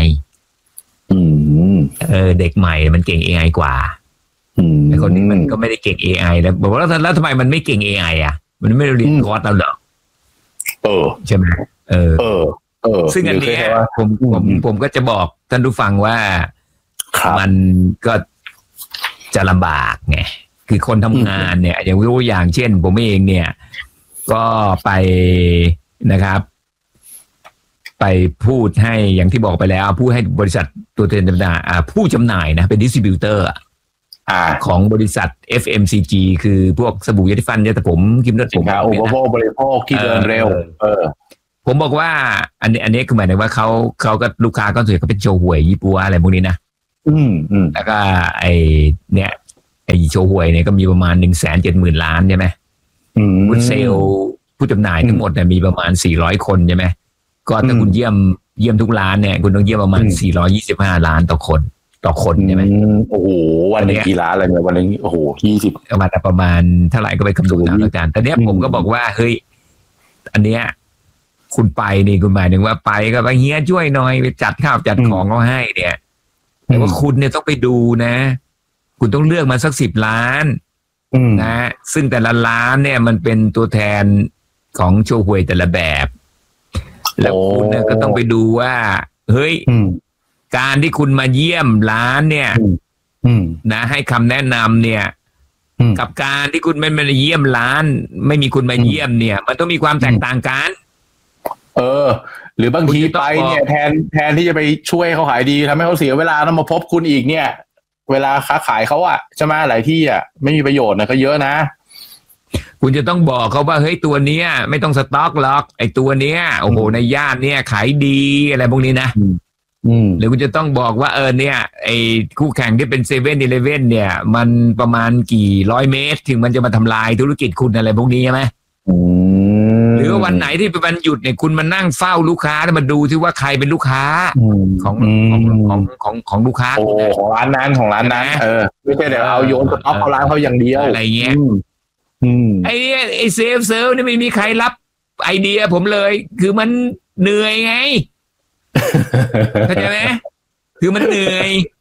เออเด็กใหม่มันเก่ง เอ ไอ กว่าไอ้คนนี้มันก็ไม่ได้เก่ง เอ ไอ แล้วบอกว่าแล้วทำไมมันไม่เก่ง เอ ไอ อ่ะมันไม่เรียนคอร์สเราเหรอเออใช่ไหมเออเออเออซึ่งอันนี้ผมผมผมก็จะบอกท่านผู้ฟังว่ามันก็จะลำบากไงคือคนทำงานเนี่ยอย่างยกตัวอย่างเช่นผมเองเนี่ยก็ไปนะครับไปพูดให้อย่างที่บอกไปแล้วพูดให้บริษัทตัวแทนจำหน่ายผู้จำหน่ายนะเป็นดิสทริบิวเตอร์ของบริษัท เอฟ เอ็ม ซี จี คือพวกสบู่ยาสีฟันยาสีผมครีมนวดผมอุปโภคบริโภคที่เดินเร็วเออผมบอกว่าอันนี้อันนี้คือหมายถึงว่าเขาเขาก็ลูกค้าก็ส่วนใหญ่ก็เป็นโชห่วยยี่ปัวอะไรพวกนี้นะอืมอืมแล้วก็ไอเนี่ยไอโชห่วยเนี่ยก็มีประมาณหนึ่งแสนเจ็ดหมื่นล้านใช่ไหมผู้เซลผู้จำหน่ายทั้งหมดเนี่ยมีประมาณสี่ร้อยคนใช่ไหมก็ถ้าคุณเยี่ยมเยี่ยมทุกร้านเนี่ยคุณต้องเยี่ยมประมาณสี่ร้อยยี่สิบห้าล้านต่อคนต่อคนใช่ไหมโอ้โหวันนึงกี่ล้านอะไรเนี่ยวันนึงโอ้โหยี่สิบประมาณประมาณเท่าไหร่ก็ไปคำนวณเอาแล้วกันแต่เนี้ยผมก็บอกว่าเฮ้ยอันเนี้ยคุณไปนี่คุณหมายถึงว่าไปก็ไปเฮียช่วยหน่อยไปจัดข้าวจัดของเขาให้เนี่ยแต่ว่าคุณเนี่ยต้องไปดูนะคุณต้องเลือกมาสักสิบล้านนะซึ่งแต่ละล้านเนี่ยมันเป็นตัวแทนของโชห่วยแต่ละแบบแล้วคุณเนี่ยก็ต้องไปดูว่าเฮ้ยการที่คุณมาเยี่ยมร้านเนี่ยนะให้คำแนะนำเนี่ยกับการที่คุณไม่มาเยี่ยมร้านไม่มีคุณมาเยี่ยมเนี่ยมันต้องมีความแตกต่างกันเออหรือบางทีไปเนี่ยแทนแทนที่จะไปช่วยเขาขายดีทำให้เขาเสียเวลาต้องมาพบคุณอีกเนี่ยเวลาค้าขายเขาอะใช่ไหมหลายที่อะไม่มีประโยชน์นะก็เยอะนะคุณจะต้องบอกเขาว่าเฮ้ยตัวเนี้ยไม่ต้องสต็อกหรอกไอ้ตัวเนี้ยโอ้โหในย่านเนี้ยขายดีอะไรพวกนี้นะหรือคุณจะต้องบอกว่าเออเนี่ยไอ้คู่แข่งที่เป็นเซเว่นอีเลฟเว่นเนี่ยมันประมาณกี่ร้อยเมตรถึงมันจะมาทำลายธุรกิจคุณอะไรพวกนี้ใช่ไหมหรือวันไหนที่เป็นวันหยุดเนี่ยคุณมานั่งเฝ้าลูกค้าแล้วมาดูที่ว่าใครเป็นลูกค้าของของของของของลูกค้าโอ้ของร้านนั้นของร้านนั้นเออไม่ใช่เดี๋ยวเอาโยนสต็อกเขาร้านเขาอย่างเดียวอะไรเงี้ยไอ้ไอ้เซฟเซลนี่ไม่มีใครรับไอเดียผมเลยคือมันเหนื่อยไงเข้าใจไหมคือมันเหนื่อย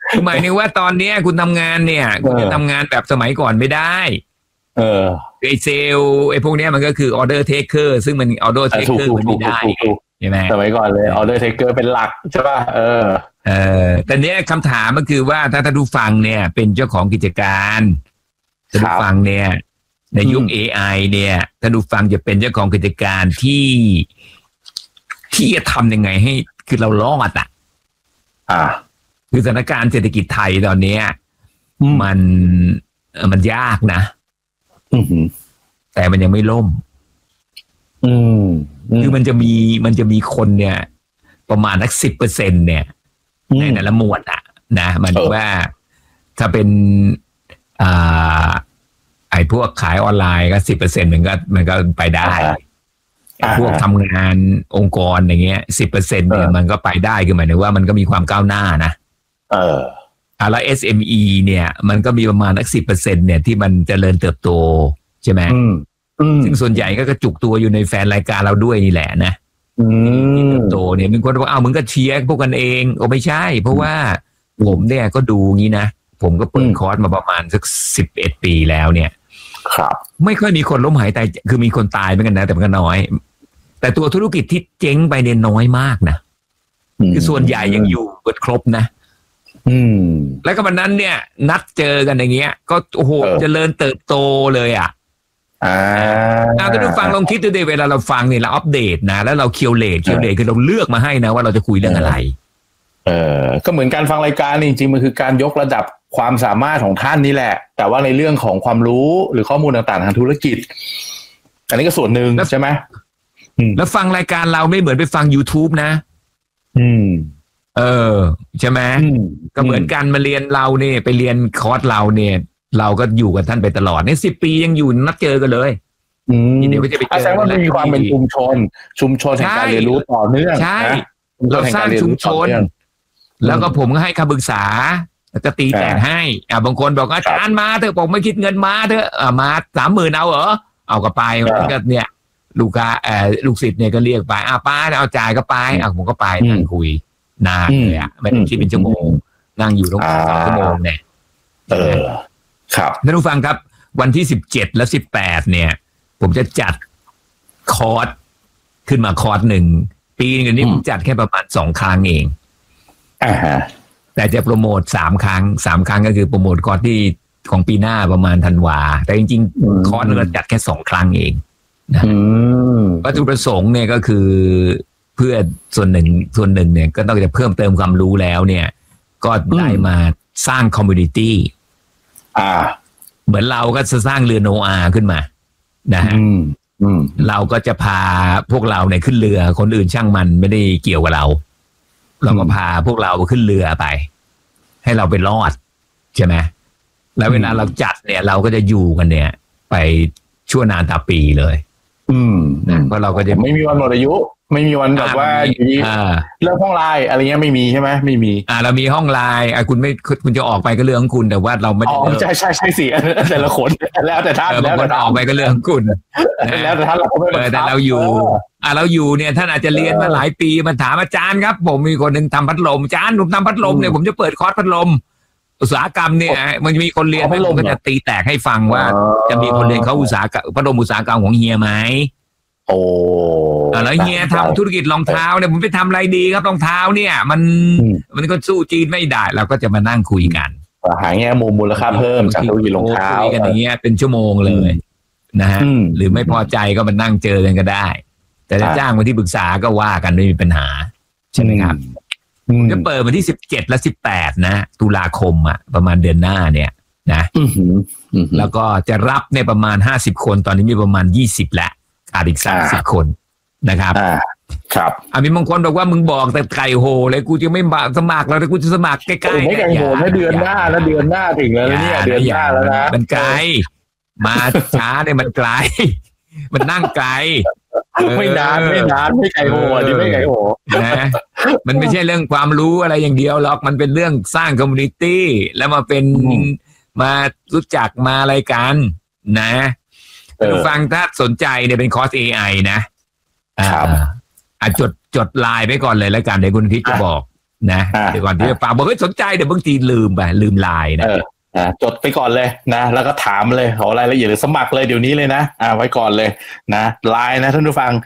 หมายถึงว่าตอนเนี้ยคุณทำงานเนี่ยคุณจะทำงานแบบสมัยก่อนไม่ได้เออไอเซลไอพวกเนี้ยมันก็คือออเดอร์เทคเกอร์ซึ่งมันออเดอร์เทคเกอร์มันไม่ได้ใช่ไหมสมัยก่อนเลยออเดอร์เทคเกอร์เป็นหลักใช่ป่ะเออเออแต่เนี้ยคำถามก็คือว่าถ้าท่านผู้ฟังเนี่ยเป็นเจ้าของกิจการท่านผู้ฟังเนี่ยในยุค เอ ไอ เนี่ยท่านผู้ฟังจะเป็นเจ้าของกิจการที่ที่จะทำยังไงให้คือเรารอดอ่ะอ่าคือสถานการณ์เศรษฐกิจไทยตอนนี้มันมันยากนะแต่มันยังไม่ล่มคือมันจะมีมันจะมีคนเนี่ยประมาณนักสิบเปอร์เซ็นเนี่ยในแต่ละหมวดอ่ะนะมันว่าถ้าเป็นอ่าไอ้พวกขายออนไลน์ก็สิบเปอร์เซ็นมันก็มันก็ไปได้พวกทำงานองค์กรอย่างเงี้ยสิบเปอร์เซ็นเนี่ยมันก็ไปได้คือหมายถึงว่ามันก็มีความก้าวหน้านะเอออ่าแล้ว เอส เอ็ม อี เนี่ยมันก็มีประมาณนักสิบเปอร์เซ็นเนี่ยที่มันเจริญเติบโตใช่ไหมซึ่งส่วนใหญ่ก็กระจุกตัวอยู่ในแฟนรายการเราด้วยนี่แหละนะที่เติบโตเนี่ยมีคนบอกเอามึงก็เชียร์พวกกันเองโอ้ไม่ใช่เพราะว่าผมเนี่ยก็ดูงี้นะผมก็เปิดคอร์สมาประมาณสักสิบเอ็ดปีแล้วเนี่ยครับไม่ค่อยมีคนล้มหายตายคือมีคนตายเหมือนกันนะแต่มันก็น้อยแต่ตัวธุรกิจที่เจ๊งไปเนี่ยน้อยมากนะคือส่วนใหญ่ยังอยู่เปิดครบนะอืมแล้วก็วันนั้นเนี่ยนัดเจอกันอย่างเงี้ยก็โอ้โหเจริญเติบโตเลยอ่ะอ่าถ้าท่านผู้ฟังลองคิดดูดิเวลาเราฟังเนี่ยเราอัปเดตนะแล้วเราเคียวเลทเคียวเลทคือเราเลือกมาให้นะว่าเราจะคุยเรื่องอะไรเออก็เหมือนการฟังรายการจริงๆมันคือการยกระดับความสามารถของท่านนี่แหละแต่ว่าในเรื่องของความรู้หรือข้อมูลต่างๆทางธุรกิจอันนี้ก็ส่วนหนึ่งใช่ไหมแล้วฟังรายการเราไม่เหมือนไปฟัง YouTube นะอืมเออใช่ไหมก็เหมือนกันมาเรียนเราเนี่ยไปเรียนคอร์สเราเนี่ยเราก็อยู่กับท่านไปตลอดในสิบปียังอยู่นัดเจอกันเลยอืมเดี๋ยวก็จะไปเจอกันแล้วมีความเป็นชุมชนชุมชนแห่งการเรียนรู้ต่อเนื่องใช่เราสร้างชุมชนแล้วก็ผมก็ให้คำปรึกษาจะตีแตกให้อ่าบางคนบอกอาจารย์มาเถอะผมไม่คิดเงินมาเถอะอ่ามาสามหมื่นเอาเหรอเอาก็ไปมันก็เนี่ยลูกค้าเอ่อลูกศิษย์เนี่ยก็เรียกไปอ่าป้าเอาจ่ายก็ไปอ่ะผมก็ไปนั่งคุยนานเลยอ่ะไม่ได้คิดเป็นชั่วโมงนั่งอยู่ตรงสองชั่วโมงเนี่ยเออครับท่านผู้ฟังครับวันที่สิบเจ็ดและสิบแปดเนี่ยผมจะจัดคอร์สขึ้นมาคอร์สหนึ่งปีนึงนี้ผมจัดแค่ประมาณสองครั้งเองอ่าฮะแต่จะโปรโมทสามครั้งสามครั้งก็คือโปรโมทคอร์สที่ของปีหน้าประมาณธันวาแต่จริงๆคอร์สเราจัดแค่สองครั้งเองนะวัตถุประสงค์เนี่ยก็คือเพื่อส่วนหนึ่งส่วนหนึ่งเนี่ยก็ต้องจะเพิ่มเติมความรู้แล้วเนี่ยก็ได้มาสร้างคอมมูนิตี้อ่าเหมือนเราก็จะสร้างเรือโนอาห์ขึ้นมานะฮะเราก็จะพาพวกเราเนี่ยขึ้นเรือคนอื่นช่างมันไม่ได้เกี่ยวกับเราเราก็พาพวกเราขึ้นเรือไปให้เราไปรอดใช่ไหมแล้วเวลาเราจัดเนี่ยเราก็จะอยู่กันเนี่ยไปชั่วนานตาปีเลยอืมนะเพราะเราก็จะไม่มีวันหมดอายุไม่มีวันแบบว่าอยู่ดีเรื่องห้องไลน์อะไรเงี้ยไม่มีใช่ไหมไม่มีอ่าเรามีห้องไลน์อ่ะคุณไม่คุณจะออกไปก็เรื่องของคุณแต่ว่าเราไม่ได้อ๋อใช่ใช่ใช่สิแต่ละคนแล้วแต่ท่านแล้วแต่ออกไปก็เรื่องของคุณแล้วแต่ท่านเราไม่ได้แต่เราอยู่อ่าเราอยู่เนี่ยท่านอาจจะเรียนมาหลายปีมาถามอาจารย์ครับผมมีคนหนึ่งทำพัดลมอาจารย์ผมทำพัดลมเนี่ยผมจะเปิดคอร์สพัดลมอุตสาหกรรมเนี่ยมันมีคนเรียนผมก็จะตีแตกให้ฟังว่าจะมีคนเรียนเขาอุตสาหกรรมพัดลมอุตสาหกรรมของเฮียไหมโอ้แล้วเฮียทำธุรกิจรองเท้าเนี่ยผมไปทำอะไรดีครับรองเท้าเนี่ยมันมันก็สู้จีนไม่ได้เราก็จะมานั่งคุยกันหาแง่มุมมูลค่าเพิ่มจากธุรกิจรองเท้าคุยกันอย่างเงี้ยเป็นชั่วโมงเลยนะฮะหรือไม่พอใจก็มานั่งเจอกันก็ได้แต่จะจ้างมาที่ปรึกษาก็ว่ากันไม่มีปัญหาใช่ไหมครับจะเปิดวันที่สิบเจ็ดและสิบแปดนะตุลาคมอ่ะประมาณเดือนหน้าเนี่ยนะแล้วก็จะรับในประมาณห้าสิบคนตอนนี้มีประมาณยี่สิบแล้วขาดอีกสามสิบคนนะครับครับอ่ะมีบางคนบอกว่ามึงบอกแต่ไก่โหเลยกูจะไม่สมัครแล้วแต่กูจะสมัครใกล้ๆไม่ไก่โหนะเดือนหน้าแล้วเดือนหน้าถึงแล้วเนี่ยเดือนหน้าแล้วนะมันไกลมาช้าเนี่ยมันไกลมันนั่งไกลไม่นานไม่นานไม่ไก่โหนี่ไม่ไก่โหนะมันไม่ใช่เรื่องความรู้อะไรอย่างเดียวหรอกมันเป็นเรื่องสร้างคอมมูนิตี้แล้วมาเป็นมารู้จักมาอะไรกันนะฟังถ้าสนใจเนี่ยเป็นคอร์ส เอ ไอ นะครับอ่าจดจดไลน์ไปก่อนเลยแล้วกันเดี๋ยวคุณทิศจะบอกนะเดี๋ยวก่อนที่จะฟังบอกเฮ้ยสนใจเดี๋ยวบางทีลืมไปลืมไลน์นะอ่าจดไปก่อนเลยนะแล้วก็ถามเลยขอรายละเอียดหรือสมัครเลยเดี๋ยวนี้เลยนะอ่าไว้ก่อนเลยนะไลน์นะท่านผู้ฟัง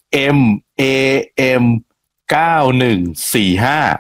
M A M เก้าหนึ่งสี่ห้า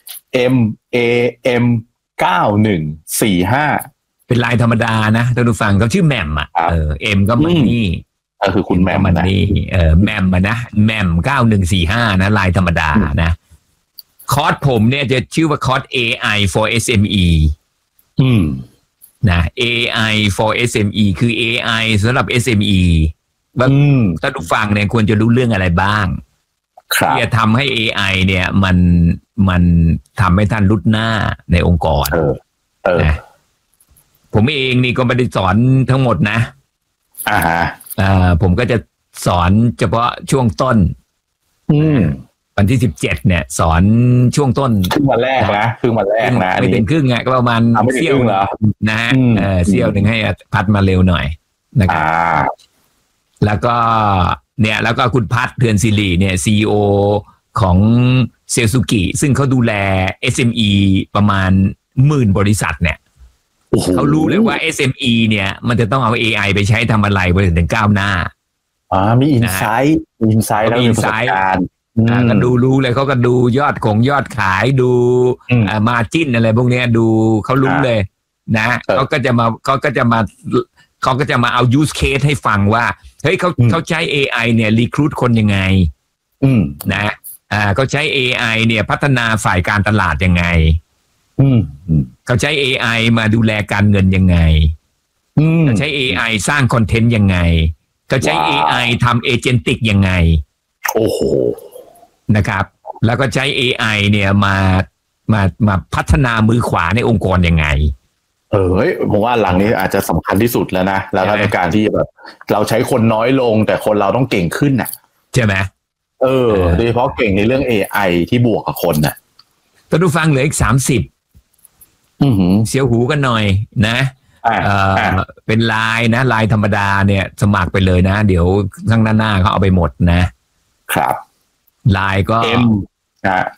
M A M เก้าหนึ่งสี่ห้าเป็นไลน์ธรรมดานะท่านผู้ฟังเขาชื่อแหม่มอ่ะเออ M ก็มันนี่เออคือคุณแหม่มมันนี่เออแหม่มนะแหม่มเก้าหนึ่งสี่ห้านะไลน์ธรรมดานะคอร์สผมเนี่ยจะชื่อว่าคอร์ส เอ ไอ for เอส เอ็ม อีอืมนะ เอ ไอ for เอส เอ็ม อี คือ เอ ไอ สำหรับ เอส เอ็ม อี ว่าถ้าทุกฟังเนี่ยควรจะรู้เรื่องอะไรบ้างที่จะทำให้ เอ ไอ เนี่ยมันมันทำให้ท่านรุดหน้าในองค์กรนะผมเองนี่ก็ไม่ได้สอนทั้งหมดนะอ่าฮะอ่าผมก็จะสอนเฉพาะช่วงต้นอืมวันที่สิบเจ็ดเนี่ยสอนช่วงต้นครึ่งวันแรกนะครึ่งวันแรกนะไม่เป็นครึ่งไงก็ประมาณเสี้ยวนะเออเสี้ยวหนึ่งให้พัดมาเร็วหน่อยนะครับแล้วก็เนี่ยแล้วก็คุณพัดเทือนศิริเนี่ย ซี อี โอ ของเซลซูกิซึ่งเขาดูแล เอส เอ็ม อี ประมาณหมื่นบริษัทเนี่ยเขารู้เลยว่า เอส เอ็ม อี เนี่ยมันจะต้องเอา เอ ไอ ไปใช้ทำอะไรบริษัทถึงก้าวหน้าอ่ามีอินไซต์อินไซต์แล้วมีประสบการณ์ก็ดูรู้เลยเขาก็ดูยอดของยอดขายดูมาจิ้นอะไรพวกนี้ดูเขารู้เลยนะเขาก็จะมาเขาก็จะมาเขาก็จะมาเอา use case ให้ฟังว่าเฮ้ยเขาเขาใช้ เอ ไอ เนี่ย recruit คนยังไงนะอ่าเขาใช้ เอ ไอ เนี่ยพัฒนาฝ่ายการตลาดยังไงเขาใช้ เอ ไอ มาดูแลการเงินยังไงเขาใช้ เอ ไอ สร้างคอนเทนต์ยังไงเขาใช้ เอ ไอ ทำเอเจนติกยังไงโอ้โหนะครับแล้วก็ใช้ เอ ไอ เนี่ยมามามาพัฒนามือขวาในองค์กรยังไงเออเฮ้ยผมว่าหลังนี้อาจจะสำคัญที่สุดแล้วนะแล้วก็ในการที่แบบเราใช้คนน้อยลงแต่คนเราต้องเก่งขึ้นน่ะใช่ไหมเออโดยเฉพาะเก่งในเรื่อง เอ ไอ ที่บวกกับคนน่ะท่านผู้ฟังเหลืออีกสามสิบอือหือเสียวหูกันหน่อยนะเออเป็นไลน์นะไลน์ธรรมดาเนี่ยสมัครไปเลยนะเดี๋ยวข้างหน้าๆเขาเอาไปหมดนะครับไลน์ก็ M อ่ะ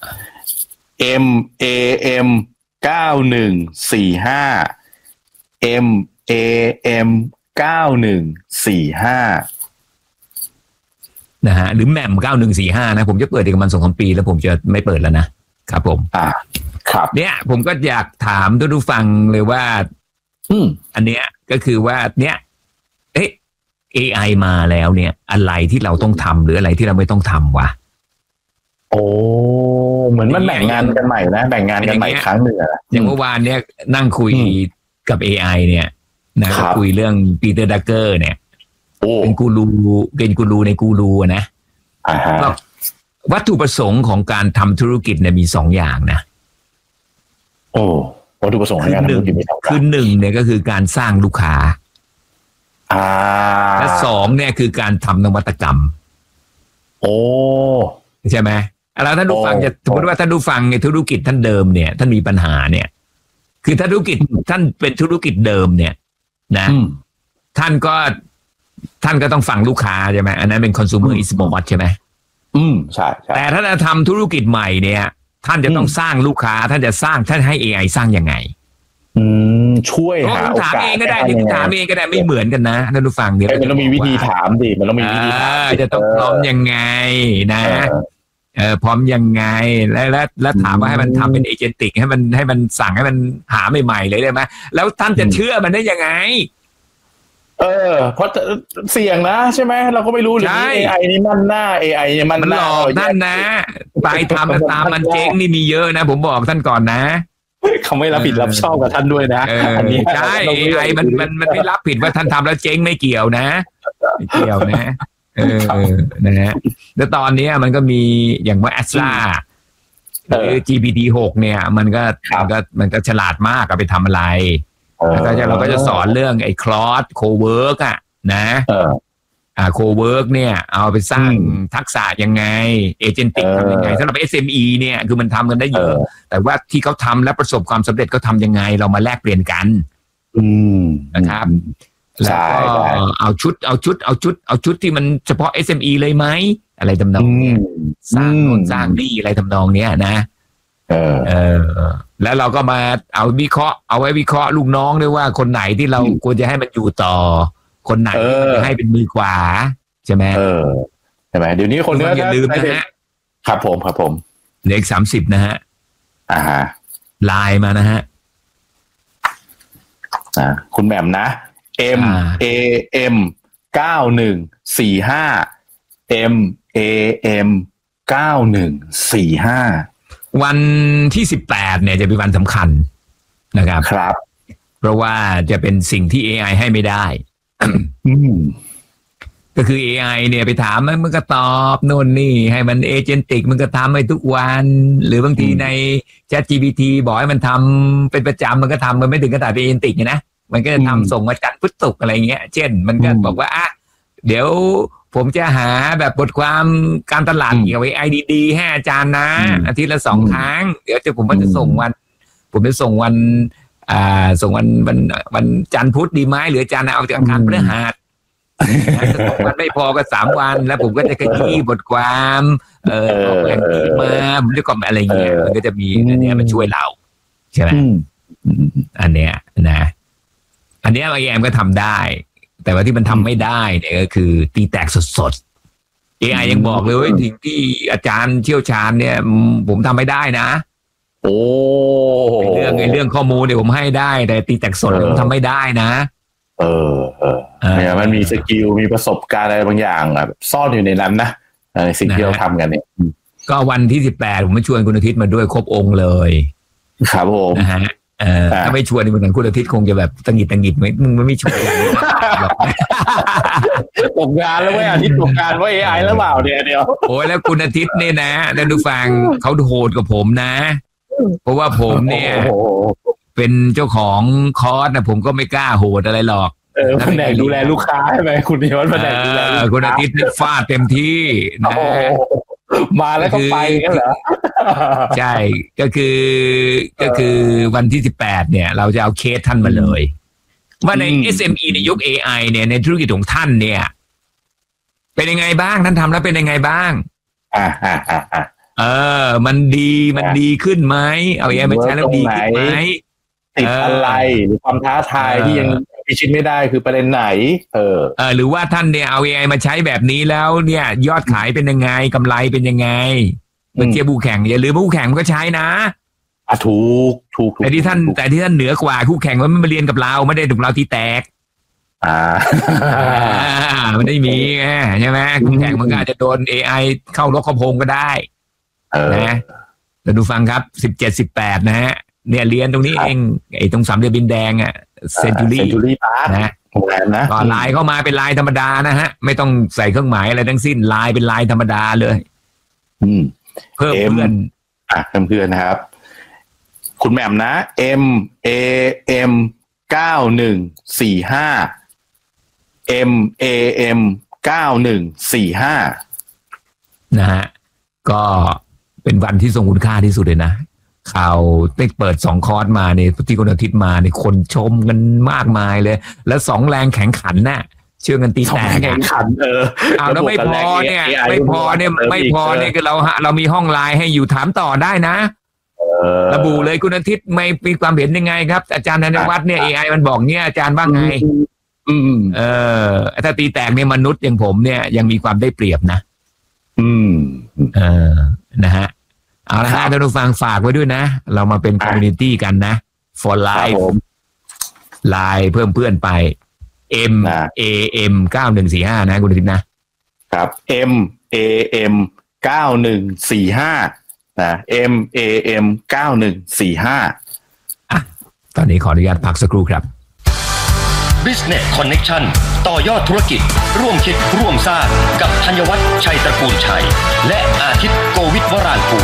M A M เก้าหนึ่งสี่ห้า M A M เก้าหนึ่งสี่ห้านะฮะหรือแหม่มเก้าหนึ่งสี่ห้านะผมจะเปิดอีกประมาณสองสามปีแล้วผมจะไม่เปิดแล้วนะครับผมอ่าครับเนี่ยผมก็อยากถามทุกผู้ฟังเลยว่าอืมอันเนี้ยก็คือว่าเนี่ยเอ๊ะ เอ ไอ มาแล้วเนี่ยอะไรที่เราต้องทำหรืออะไรที่เราไม่ต้องทำวะโอ้เหมือนมันแบ่งงานกันใหม่นะแบ่งงานกันใหม่ครั้งหนึ่งอะอย่างเมื่อวานเนี้ยนั่งคุยกับ เอ ไอ เนี่ยนะคุยเรื่องปีเตอร์ดักเกอร์เนี่ยเป็นกูรูเป็นกูรูในกูรูนะวัตถุประสงค์ของการทำธุรกิจเนี่ยมีสองอย่างนะโอ้วัตถุประสงค์ในการทำธุรกิจมีสองคือหนึ่งเนี่ยก็คือการสร้างลูกค้าอ่าและสองเนี่ยคือการทำนวัตกรรมโอ้ใช่ไหมแล้วท่านผู้ฟังจะสมมติว่าท่านผู้ฟังในธุรกิจท่านเดิมเนี่ยท่านมีปัญหาเนี่ยคือถ้าธุรกิจท่านเป็นธุรกิจเดิมเนี่ยนะท่านก็ท่านก็ต้องฟังลูกค้าใช่ไหมอันนั้นเป็น consumer is board ใช่ไหมอืมใช่แต่ถ้าจะทำธุรกิจใหม่เนี่ยท่านจะต้องสร้างลูกค้าท่านจะสร้างท่านให้ เอ ไอ สร้างยังไงอืมช่วยหาโอกาสถามเองก็ได้นี่ถามเองก็ได้ไม่เหมือนกันนะท่านผู้ฟังเดี๋ยวมันต้องมีวิธีถามดิมันต้องมีวิธีถามจะต้องพร้อมยังไงนะเออพร้อมยังไงแล้วแล้วแล้วถามว่าให้มันทำเป็นเอเจนติกให้มันให้มันสั่งให้มันหาใหม่ๆเลยได้ไหมแล้วท่านจะเชื่อมันได้ยังไงเออเพราะเสี่ยงนะใช่ไหมเราก็ไม่รู้หรือ เอ ไอ นี่มันหน้า เอ ไอ เนี่ยมันหลอกท่านนะไปทำตามมันเจ๊งนี่มีเยอะนะผมบอกท่านก่อนนะเขาไม่รับผิดรับชอบกับท่านด้วยนะอันนี้ใช่ เอ ไอ มันมันมันไม่รับผิดว่าท่านทำแล้วเจ๊งไม่เกี่ยวนะไม่เกี่ยวนะเออนะฮะแล้วตอนนี้มันก็มีอย่างว่าแอสลาหรือ จี พี ที หกเนี่ยมันก็มันก็มันก็ฉลาดมากเอาไปทำอะไรแล้วก็เราก็จะสอนเรื่องไอ้คลอสโคเวิร์กอ่ะนะอ่าโคเวิร์กเนี่ยเอาไปสร้างทักษะยังไงเอเจนติกทำยังไงสำหรับ เอส เอ็ม อี เนี่ยคือมันทำกันได้เยอะแต่ว่าที่เขาทำและประสบความสำเร็จเขาทำยังไงเรามาแลกเปลี่ยนกันนะครับแล้วก็เอาชุดเอาชุดเอาชุดเอาชุดที่มันเฉพาะ เอส เอ็ม อี เลยไหมอะไรทำนองนี้สร้างโน่นสร้างนี่อะไรทำนองเนี้ยนะเออเออแล้วเราก็มาเอาวิเคราะห์เอาไว้วิเคราะห์ลูกน้องด้วยว่าคนไหนที่เราควรจะให้มันอยู่ต่อคนไหนจะให้เป็นมือขวาใช่ไหมเออใช่ไหมเดี๋ยวนี้คนเนื้ออย่าลืมนะฮะครับผมครับผมเลขสามสิบนะฮะอ่าฮะไลน์มานะฮะอ่าคุณแหม่มนะ M A M เก้าหนึ่งสี่ห้า M A M เก้าหนึ่งสี่ห้าวันที่สิบแปดเนี่ยจะเป็นวันสำคัญนะครับครับเพราะว่าจะเป็นสิ่งที่ เอ ไอ ให้ไม่ได้ก็คือ เอ ไอ เนี่ยไปถามมันมันก็ตอบโน่นนี่ให้มันเอเจนติกมันก็ทำให้ทุกวันหรือบางทีใน Chat จี พี ที บอกให้มันทำเป็นประจำมันก็ทำมันไม่ถึงกระดาษเอเจนติกนะมันก็จะทำส่งมาจันทร์พุธศุกร์อะไรเงี้ยเช่นมันก็บอกว่าอ่ะเดี๋ยวผมจะหาแบบบทความการตลาดเกี่ยวกับ ไอ ดี ดี ให้อาจารย์นะอาทิตย์ละสองครั้งเดี๋ยวจะผมก็จะส่งวันผมจะส่งวันอ่าส่งวันวันวันจันทร์พุธดีไหมหรืออาจารย์เอาจากอังคารพฤหัสสองวันไม่พอก็สามวันแล้วผมก็จะขยี้บทความเออออกแบบนี้มาผมจะกล่อมอะไรเงี้ยมันก็จะมีอันเนี้ยมันช่วยเราใช่ไหมอันเนี้ยนะอันเนี้ยไอแอมก็ทำได้แต่ว่าที่มันทำไม่ได้เนี่ยก็คือตีแตกสดๆ เอ ไอ ยังบอกเลยว่าสิ่งที่อาจารย์เชี่ยวชาญเนี่ยผมทำไม่ได้นะโอ้เรื่องไอ้เรื่องข้อมูลเนี่ยผมให้ได้แต่ตีแตกสดผมทำไม่ได้นะเออเออเนี่ยมันมีสกิลมีประสบการณ์อะไรบางอย่างแบบซ่อนอยู่ในนั้นนะในสิ่งที่เราทำกันเนี่ยก็วันที่สิบแปดผมมาชวนคุณอาทิตย์มาด้วยครบองค์เลยครับผมนะฮะเออถ้าไม่ชวนนี่เหมือนคุณอาทิตย์คงจะแบบตังหิดตังหิดไหมมึงไม่ชวนหรอกตกงานแล้วเว้ยอาทิตย์ตกงานว่า เอ ไอ แล้วเปล่าเนี่ยเดียวโอ้ยแล้วคุณอาทิตย์เนี่ยนะท่านผู้ฟังเขาโหดกับผมนะเพราะว่าผมเนี่ยเป็นเจ้าของคอร์สนะผมก็ไม่กล้าโหดอะไรหรอกเออแผนกดูแลลูกค้าใช่ไหมคุณนิวัฒน์แผนกดูแลคุณอาทิตย์นี่ฟาดเต็มที่นะมาแล้วก็ไปกันเหรอใช่ก็คือก็คือวันที่สิบแปดเนี่ยเราจะเอาเคสท่านมาเลยว่าใน เอส เอ็ม อี ในยุค เอ ไอ เนี่ยในธุรกิจของท่านเนี่ยเป็นยังไงบ้างท่านทำแล้วเป็นยังไงบ้างอ่าอ่าอ่าอ่าเออมันดีมันดีขึ้นไหมเอาอย่างนี้มันใช้แล้วดีขึ้นไหมติดอะไรหรือความท้าทายที่ยังพิชิตไม่ได้คือประเด็นไหนเออเออหรือว่าท่านเนี่ยเอา เอ ไอ มาใช้แบบนี้แล้วเนี่ยยอดขายเป็นยังไงกำไรเป็นยังไงเมื่อกี้คู่แข่งอย่าลืมคู่แข่งมันก็ใช้นะอ่ะถูกถูกแต่ที่ท่านแต่ที่ท่านเหนือกว่าคู่แข่งมันไม่มาเรียนกับเราไม่ได้ถูกเราที่แตกอ่ามันได้มีไงใช่ไหมคู่แข่งมันก็อาจจะโดน เอ ไอ เข้ารกเข้าพงก็ได้นะเราดูฟังครับสิบเจ็ดสิบแปดนะฮะเนี่ยเรียนตรงนี้เองไอ้ตรงสามเหลี่ยมดินแดงอ่ะเซนจูรี่นะโรงแรมนะก็ลายเข้ามาเป็นลายธรรมดานะฮะไม่ต้องใส่เครื่องหมายอะไรทั้งสิ้นลายเป็นลายธรรมดาเลยอืมเพิ่มเพื่อนอ่ะเพิ่มเพื่อนนะครับคุณแหม่มนะ M A M เก้าหนึ่งสี่ห้า M A M เก้าหนึ่งสี่ห้านะฮะก็เป็นวันที่ทรงคุณค่าที่สุดเลยนะข่าวได้เปิดสองคอร์สมาเนี่ยที่คนอาทิตย์มาเนี่ยคนชมกันมากมายเลยแล้วสองแรงแข่งขันน่ะเชื่อกันตีแตกแข่งขันเออเอาแล้วไม่พอเนี่ยไม่พอเนี่ยไม่พอเนี่ยคือเราเรามีห้องไลน์ให้อยู่ถามต่อได้นะระบุเลยคุณอาทิตย์ไม่มีความเห็นยังไงครับอาจารย์ธนวัฒน์เนี่ย เอ ไอ มันบอกเนี่ยอาจารย์ว่าไงอืมเออถ้าตีแตกเนี่ยมนุษย์อย่างผมเนี่ยยังมีความได้เปรียบนะอืมเออนะฮะเอาละฮะท่านผู้ฟังฝากไว้ด้วยนะเรามาเป็นคอมมูนิตี้กันนะ for life ไลน์เพิ่มเพื่อนไป M A M เก้าหนึ่งสี่ห้านะคุณอาทิตย์นะครับ M A M เก้าหนึ่งสี่ห้านะ M A M เก้าหนึ่งสี่ห้าอ่ะตอนนี้ขออนุญาตพักสักครู่ครับ Business Connection ต่อยอดธุรกิจร่วมคิดร่วมสร้างกับธัญวัฒน์ชัยตระกูลชัยและอาทิตย์โกวิทวรางกูล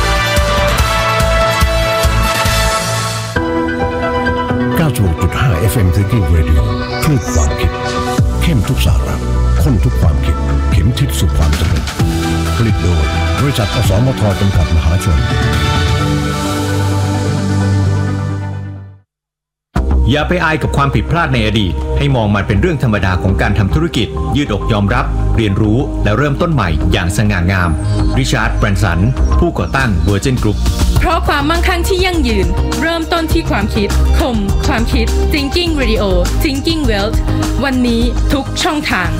เก้าสิบหกจุดห้า เอฟ เอ็ม Thinking Radio คลื่นความคิดเข้มทุกสาระข้นทุกความคิดเข็มทิศสู่ความสำเร็จผลิตโดยบริษัทอสมทจำกัดมหาชนอย่าไปอายกับความผิดพลาดในอดีตให้มองมันเป็นเรื่องธรรมดาของการทำธุรกิจยืดอกยอมรับเรียนรู้และเริ่มต้นใหม่อย่างสง่างามริชาร์ด แบรนสันผู้ก่อตั้ง Virgin Group เพราะความมั่งคั่งที่ยั่งยืนเริ่มต้นที่ความคิดคมความคิด Thinking Radio Thinking Wealth วันนี้ทุกช่องทาง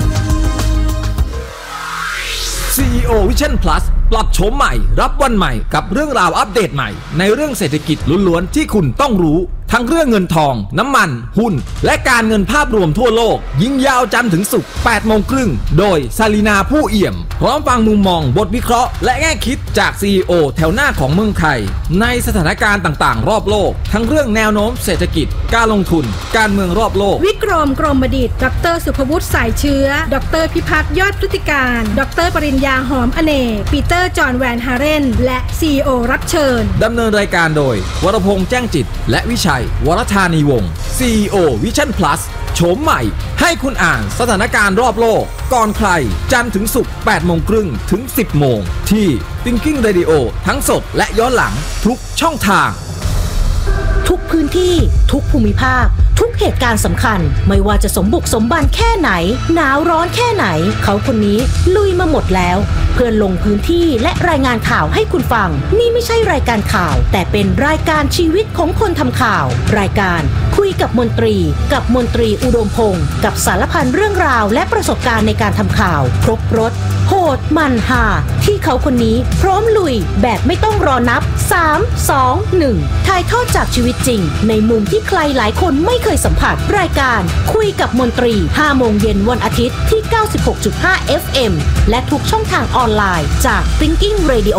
ซี อี โอ Vision Plus ปรับโฉมใหม่รับวันใหม่กับเรื่องราวอัปเดตใหม่ในเรื่องเศรษฐกิจล้วนๆที่คุณต้องรู้ทั้งเรื่องเงินทองน้ำมันหุ้นและการเงินภาพรวมทั่วโลกยิงยาวจันทร์ถึงศุกร์แปดโมงครึ่งโดยซาลีนาผู้เอี่ยมพร้อมฟังมุมมองบทวิเคราะห์และแง่คิดจาก ซี อี โอ แถวหน้าของเมืองไทยในสถานการณ์ต่างๆรอบโลกทั้งเรื่องแนวโน้มเศรษฐกิจการลงทุนการเมืองรอบโลกวิกรมกรมดิษฐ์ดรสุภวุฒิสายเชื้อดรพิพัฒน์ยอดพฤติการดรปริญญาหอมอเนกปีเตอร์จอห์นแวนฮาเรนและ ซี อี โอ รับเชิญดำเนินรายการโดยวรพงษ์แจ้งจิตและวิชัยวรธานีวงศ์ ซี อี โอ Vision Plus โฉมใหม่ให้คุณอ่านสถานการณ์รอบโลกก่อนใครจันทร์ถึงศุกร์แปดโมงครึ่งถึงสิบโมงที่ Thinking Radio ทั้งสดและย้อนหลังทุกช่องทางทุกพื้นที่ทุกภูมิภาคทุกเหตุการณ์สำคัญไม่ว่าจะสมบุกสมบันแค่ไหนหนาวร้อนแค่ไหนเขาคนนี้ลุยมาหมดแล้วเพื่อลงพื้นที่และรายงานข่าวให้คุณฟังนี่ไม่ใช่รายการข่าวแต่เป็นรายการชีวิตของคนทำข่าวรายการคุยกับมนตรีกับมนตรีอุดมพงศ์กับสารพันเรื่องราวและประสบการณ์ในการทำข่าวครบรสโหดมันหาที่เขาคนนี้พร้อมลุยแบบไม่ต้องรอนับสาม สอง หนึ่งถ่ายทอดจากชีวิตจริงในมุมที่ใครหลายคนไม่เคยสัมผัสรายการคุยกับมนตรีห้าโมงเย็นวันอาทิตย์ที่ เก้าสิบหกจุดห้า เอฟ เอ็ม และทุกช่องทางออนไลน์จาก Thinking Radio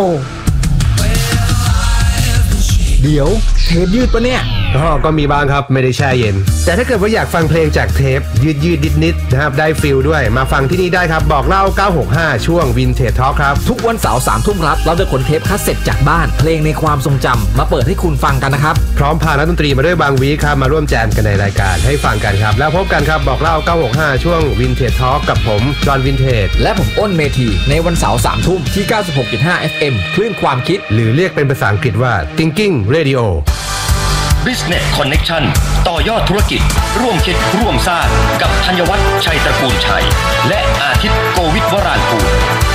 เดี๋ยวเทปยืดปะเนี่ยก็ก็มีบ้างครับไม่ได้แช่เย็นแต่ถ้าเกิดว่าอยากฟังเพลงจากเทปยืดยืดนิดนิดนะครับได้ฟิลด้วยมาฟังที่นี่ได้ครับบอกเล่าเก้าหกห้าช่วง Vintage Talk ครับทุกวันเสาร์สามทุ่มครับเราจะขนเทปคัสเซ็ตจากบ้านเพลงในความทรงจำมาเปิดให้คุณฟังกันนะครับพร้อมพานักดนตรีมาด้วยบางวีคครับมาร่วมแจมกันในรายการให้ฟังกันครับแล้วพบกันครับบอกเล่าเก้าหกห้าช่วง Vintage Talk กับผมจอห์นวินเทจและผมอ้นเมธีในวันเสาร์สามทุ่มที่ เก้าสิบหกจุดห้า เอฟ เอ็ม คลื่นความคิดหรือเรียกเป็นภาษาอังกฤษว่า Thinking Radio Business Connection ต่อยอดธุรกิจร่วมคิดร่วมสร้างกับธัญวัฒน์ชัยตระกูลชัยและอาทิตย์โกวิทวรานกูล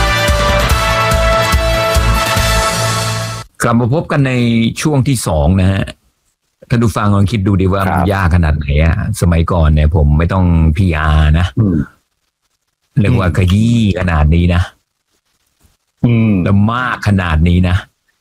กลับมาพบกันในช่วงที่สองนะฮะท่านผู้ฟังลองคิดดูดีว่ามันยากขนาดไหนอะสมัยก่อนเนี่ยผมไม่ต้อง พี อาร์ นะเรียกว่าขยี้ขนาดนี้นะแล้วมากขนาดนี้นะ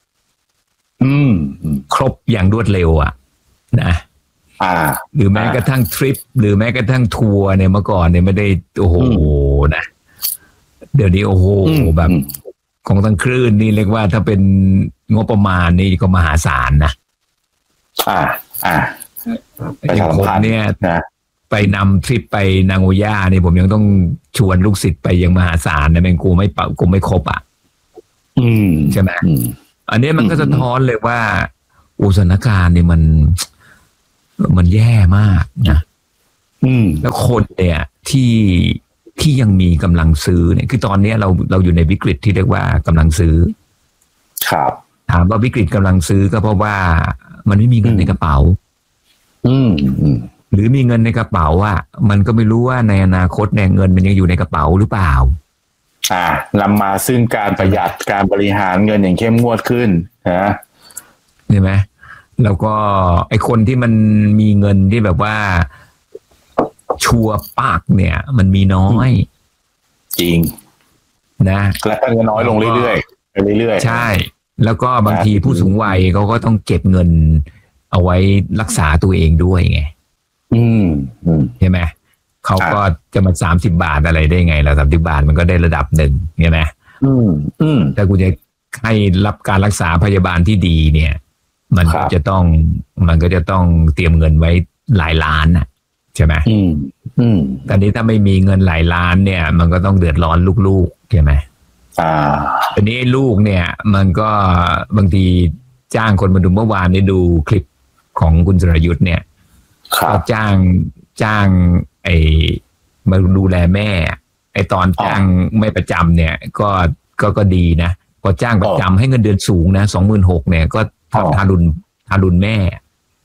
ครบอย่างรวดเร็วอ่ะนะหรือแม้กระทั่งทริปหรือแม้กระทั่งทัวร์เนี่ยเมื่อก่อนเนี่ยไม่ได้โอ้โหนะเดี๋ยวนี้โอ้โหแบบของทั้งคลื่นนี่เรียกว่าถ้าเป็นงบประมาณนี่ก็มหาศาลนะอ่าอ่าอย่างผมเนี่ยไปนำทริปไปนางโอย่านี่ผมยังต้องชวนลูกศิษย์ไปยังมหาศาลนะเป็นกูไม่กูไม่ครบอ่ะใช่ไหมอันนี้มันก็สะท้อนเลยว่าอุตสถานการณ์เนี่ยมันมันแย่มากนะแล้วคนเนี่ยที่ที่ยังมีกำลังซื้อเนี่ยคือตอนนี้เราเราอยู่ในวิกฤตที่เรียกว่ากำลังซื้อครับถามว่าวิกฤตกำลังซื้อก็เพราะว่ามันไม่มีเงินในกระเป๋าอืมหรือมีเงินในกระเป๋าอ่ะมันก็ไม่รู้ว่าในอนาคตเนี่ยเงินมันยังอยู่ในกระเป๋าหรือเปล่าอ่านำมาซึ่งการประหยัดการบริหารเงินอย่างเข้มงวดขึ้นนะใช่ไหมแล้วก็ไอคนที่มันมีเงินที่แบบว่าชัวร์ปากเนี่ยมันมีน้อยจริงนะและก็น้อยลงเรื่อยๆไปเรื่อยๆใช่แล้วก็บางทีผู้สูงวัยเขาก็ต้องเก็บเงินเอาไว้รักษาตัวเองด้วยไงอืมใช่ไหมเขาก็จะมาสามสิบบาทอะไรได้ไงแล้วสามสิบบาทมันก็ได้ระดับหนึ่งใช่ไหมอืมอืมแต่กูจะให้รับการรักษาพยาบาลที่ดีเนี่ยมันก็จะต้องมันก็จะต้องเตรียมเงินไว้หลายล้านน่ะใช่ไหมอืมอืมตอนนี้ถ้าไม่มีเงินหลายล้านเนี่ยมันก็ต้องเดือดร้อนลูกๆใช่ไหมอ่าอันนี้ลูกเนี่ยมันก็บางทีจ้างคนมาดูเมื่อวานได้ดูคลิปของคุณสรยุทธ์เนี่ยก็จ้างจ้างไอ้มาดูแลแม่ไอ้ตอนจ้างไม่ประจำเนี่ยก็ก็ก็ดีนะพอจ้างประจำให้เงินเดือนสูงนะสองหมื่นหกเนี่ยก็ทารุณทารุณแม่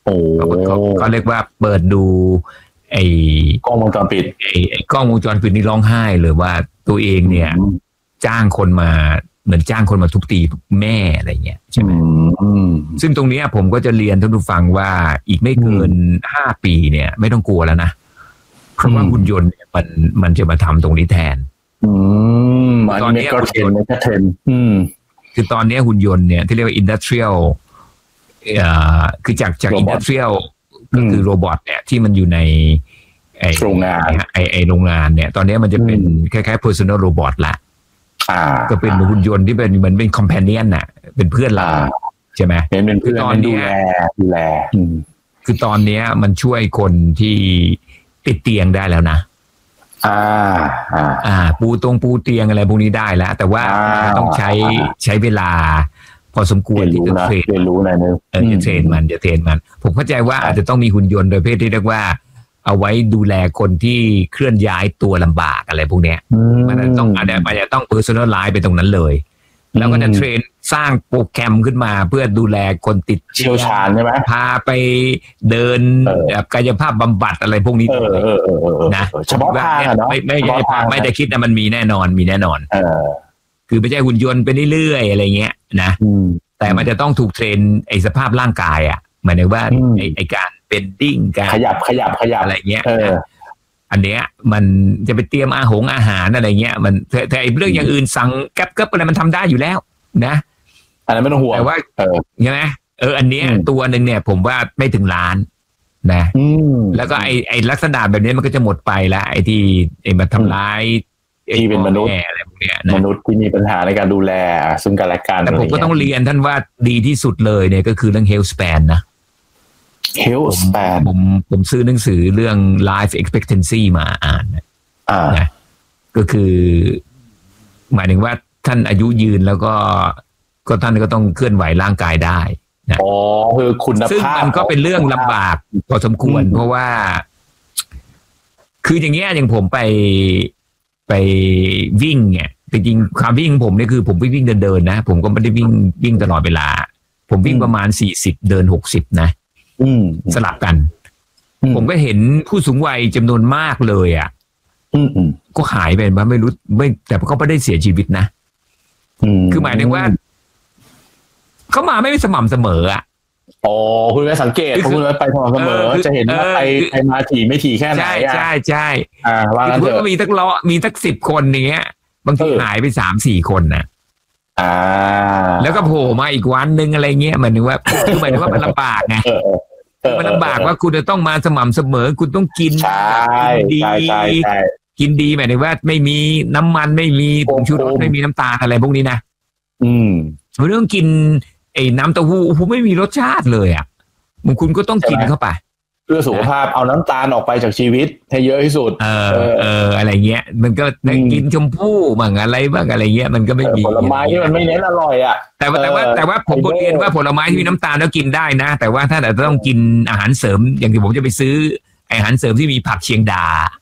โอ้เขาเขาเรียกว่าเปิดดูไอ้กล้องวงจรปิดไอ้ไอ้กล้องวงจรปิดนี่ร้องไห้เลยว่าตัวเองเนี่ยจ้างคนมาเหมือนจ้างคนมาทุบตีแม่อะไรเงี้ยใช่ไหมซึ่งตรงนี้ผมก็จะเรียนท่านผู้ฟังว่าอีกไม่เกินห้าปีเนี่ยไม่ต้องกลัวแล้วนะเพราะว่าหุ่นยนต์เนี่ยมันมันจะมาทำตรงนี้แทนตอนนี้ก็เทรนด์ก็เทรนด์คือตอนนี้หุ่นยนต์เนี่ยที่เรียกว่า industrial อ่าคือจากจาก industrial ก็คือโรบอทเนี่ยที่มันอยู่ในไอโรงงานไอไอโรงงานเนี่ยตอนนี้มันจะเป็นคล้ายๆ personal robot ละก็เป็นหุ่นยนต์ที่เป็นเหมือนเป็น companion น่ะเป็นเพื่อนเราใช่ไหมเป็นเพื่อนตอนนี้ดูแลดูแลคือตอนนี้มันช่วยคนที่ติดเตียงได้แล้วนะอ่าอ่าอ่าปูตรงปูเตียงอะไรพวกนี้ได้แล้วแต่ว่าต้องใช้ใช้เวลาพอสมควรที่จะเทรนเรียนรู้นะเนี่ยเออจะเทรนมันจะเทรนมันผมเข้าใจว่าอาจจะต้องมีหุ่นยนต์โดยเพศที่เรียกว่าเอาไว้ดูแลคนที่เคลื่อนย้ายตัวลำบากอะไรพวกเนี้ยมันจะต้องอาจจะอาจจะต้อง personalize ไปตรงนั้นเลยแล้วก็จะเทรนสร้างโปรแกรมขึ้นมาเพื่อดูแลคนติดเชี่ยวชาญใช่ไหมพาไปเดินแบบกายภาพบำบัดอะไรพวกนี้นะเฉพาะทางอะเนาะไม่ไม่ไม่ไม่ได้คิดนะมันมีแน่นอนมีแน่นอนคือไม่ใช่หุ่นยนต์ไปเรื่อยๆอะไรเงี้ยนะแต่มันจะต้องถูกเทรนไอ้สภาพร่างกายอ่ะหมายถึงว่าไอ้ไอ้การเบนดิ้งการขยับขยับขยับอะไรเงี้ยอันเนี้ยมันจะไปเตรียมอาหงอาหารอะไรเงี้ยมันแต่ไอ้เรื่องอย่างอื่นสั่งแก๊ปๆอะไรมันทำได้อยู่แล้วนะอันนั้นไม่ต้องห่วงแต่ว่าใช่ไหมเอออันเนี้ยตัวหนึ่งเนี่ยผมว่าไม่ถึงล้านนะแล้วก็ไอ้ไอ้ลักษณะแบบนี้มันก็จะหมดไปแล้วไอ้ที่ไอ้มาทำร้ายที่เป็นมนุษย์อะไรพวกเนี้ยมนุษย์ที่มีปัญหาในการดูแลซึ่งกันและกันแต่ผมก็ต้องเรียนท่านว่าดีที่สุดเลยเนี่ยก็คือเรื่อง health span นะ health span ผมผมซื้อหนังสือเรื่อง life expectancy มาอ่านนะก็คือหมายถึงว่าท่านอายุยืนแล้วก็ก็ท่านก็ต้องเคลื่อนไหวร่างกายได้นะอ๋อคือคุณภาพซึ่งมันก็เป็นเรื่องลำบากพอสมควรเพราะว่าคืออย่างเงี้ยอย่างผมไปไปวิ่งเนี่ยจริงๆความวิ่งผมเนี่ยคือผมวิ่งเดินๆนะผมก็ไม่ได้วิ่งวิ่งตลอดเวลาผมวิ่งประมาณสี่สิบเดินหกสิบนะสลับกันผมก็เห็นผู้สูงวัยจำนวนมากเลยอ่ะก็หายไปมาไม่รู้ไม่แต่เขาไม่ได้เสียชีวิตนะคือหมายถึงว่าเขามาไม่สม่ำเสมออ่ะอ๋อคุณไปสังเกตคุณไปสม่ำเสมอจะเห็นว่าใครใครมาถี่ไม่ถี่แค่ไหนอ่ะใช่ใช่อ่าว่างั้นเถอะก็มีทั้งล้อมีทั้งสิบคนอย่างเงี้ยบางทีหายไปสามสี่คนนะอ่าแล้วก็โผล่มาอีกวันนึงอะไรเงี้ยหมายถึงว่าคือหมายถึงว่ามันลำบากไงมันลำบากว่าคุณจะต้องมาสม่ำเสมอคุณต้องกินดีกินดีหมายถึงว่าไม่มีน้ำมันไม่มีผงชูรสไม่มีน้ำตาลอะไรพวกนี้นะอืมเรื่องกินไอ้น้ำเต้าหู้ผมไม่มีรสชาติเลยอ่ะมันคุณก็ต้องกินเข้าไปเพื่อสุขภาพเอาน้ำตาลออกไปจากชีวิตให้เยอะที่สุดเออเอออะไรเงี้ยมันก็กินชมพู่บ้างอะไรบ้างอะไรเงี้ยมันก็ไม่มีผลไม้ที่มันไม่เน้นอร่อยอ่ะแต่ว่าแต่ว่าแต่ว่าผมก็เรียนว่าผลไม้ที่มีน้ำตาลแล้วกินได้นะแต่ว่าถ้าแต่ต้องกินอาหารเสริมอย่างที่ผมจะไปซื้ออาหารเสริมที่มีผักเชียงดา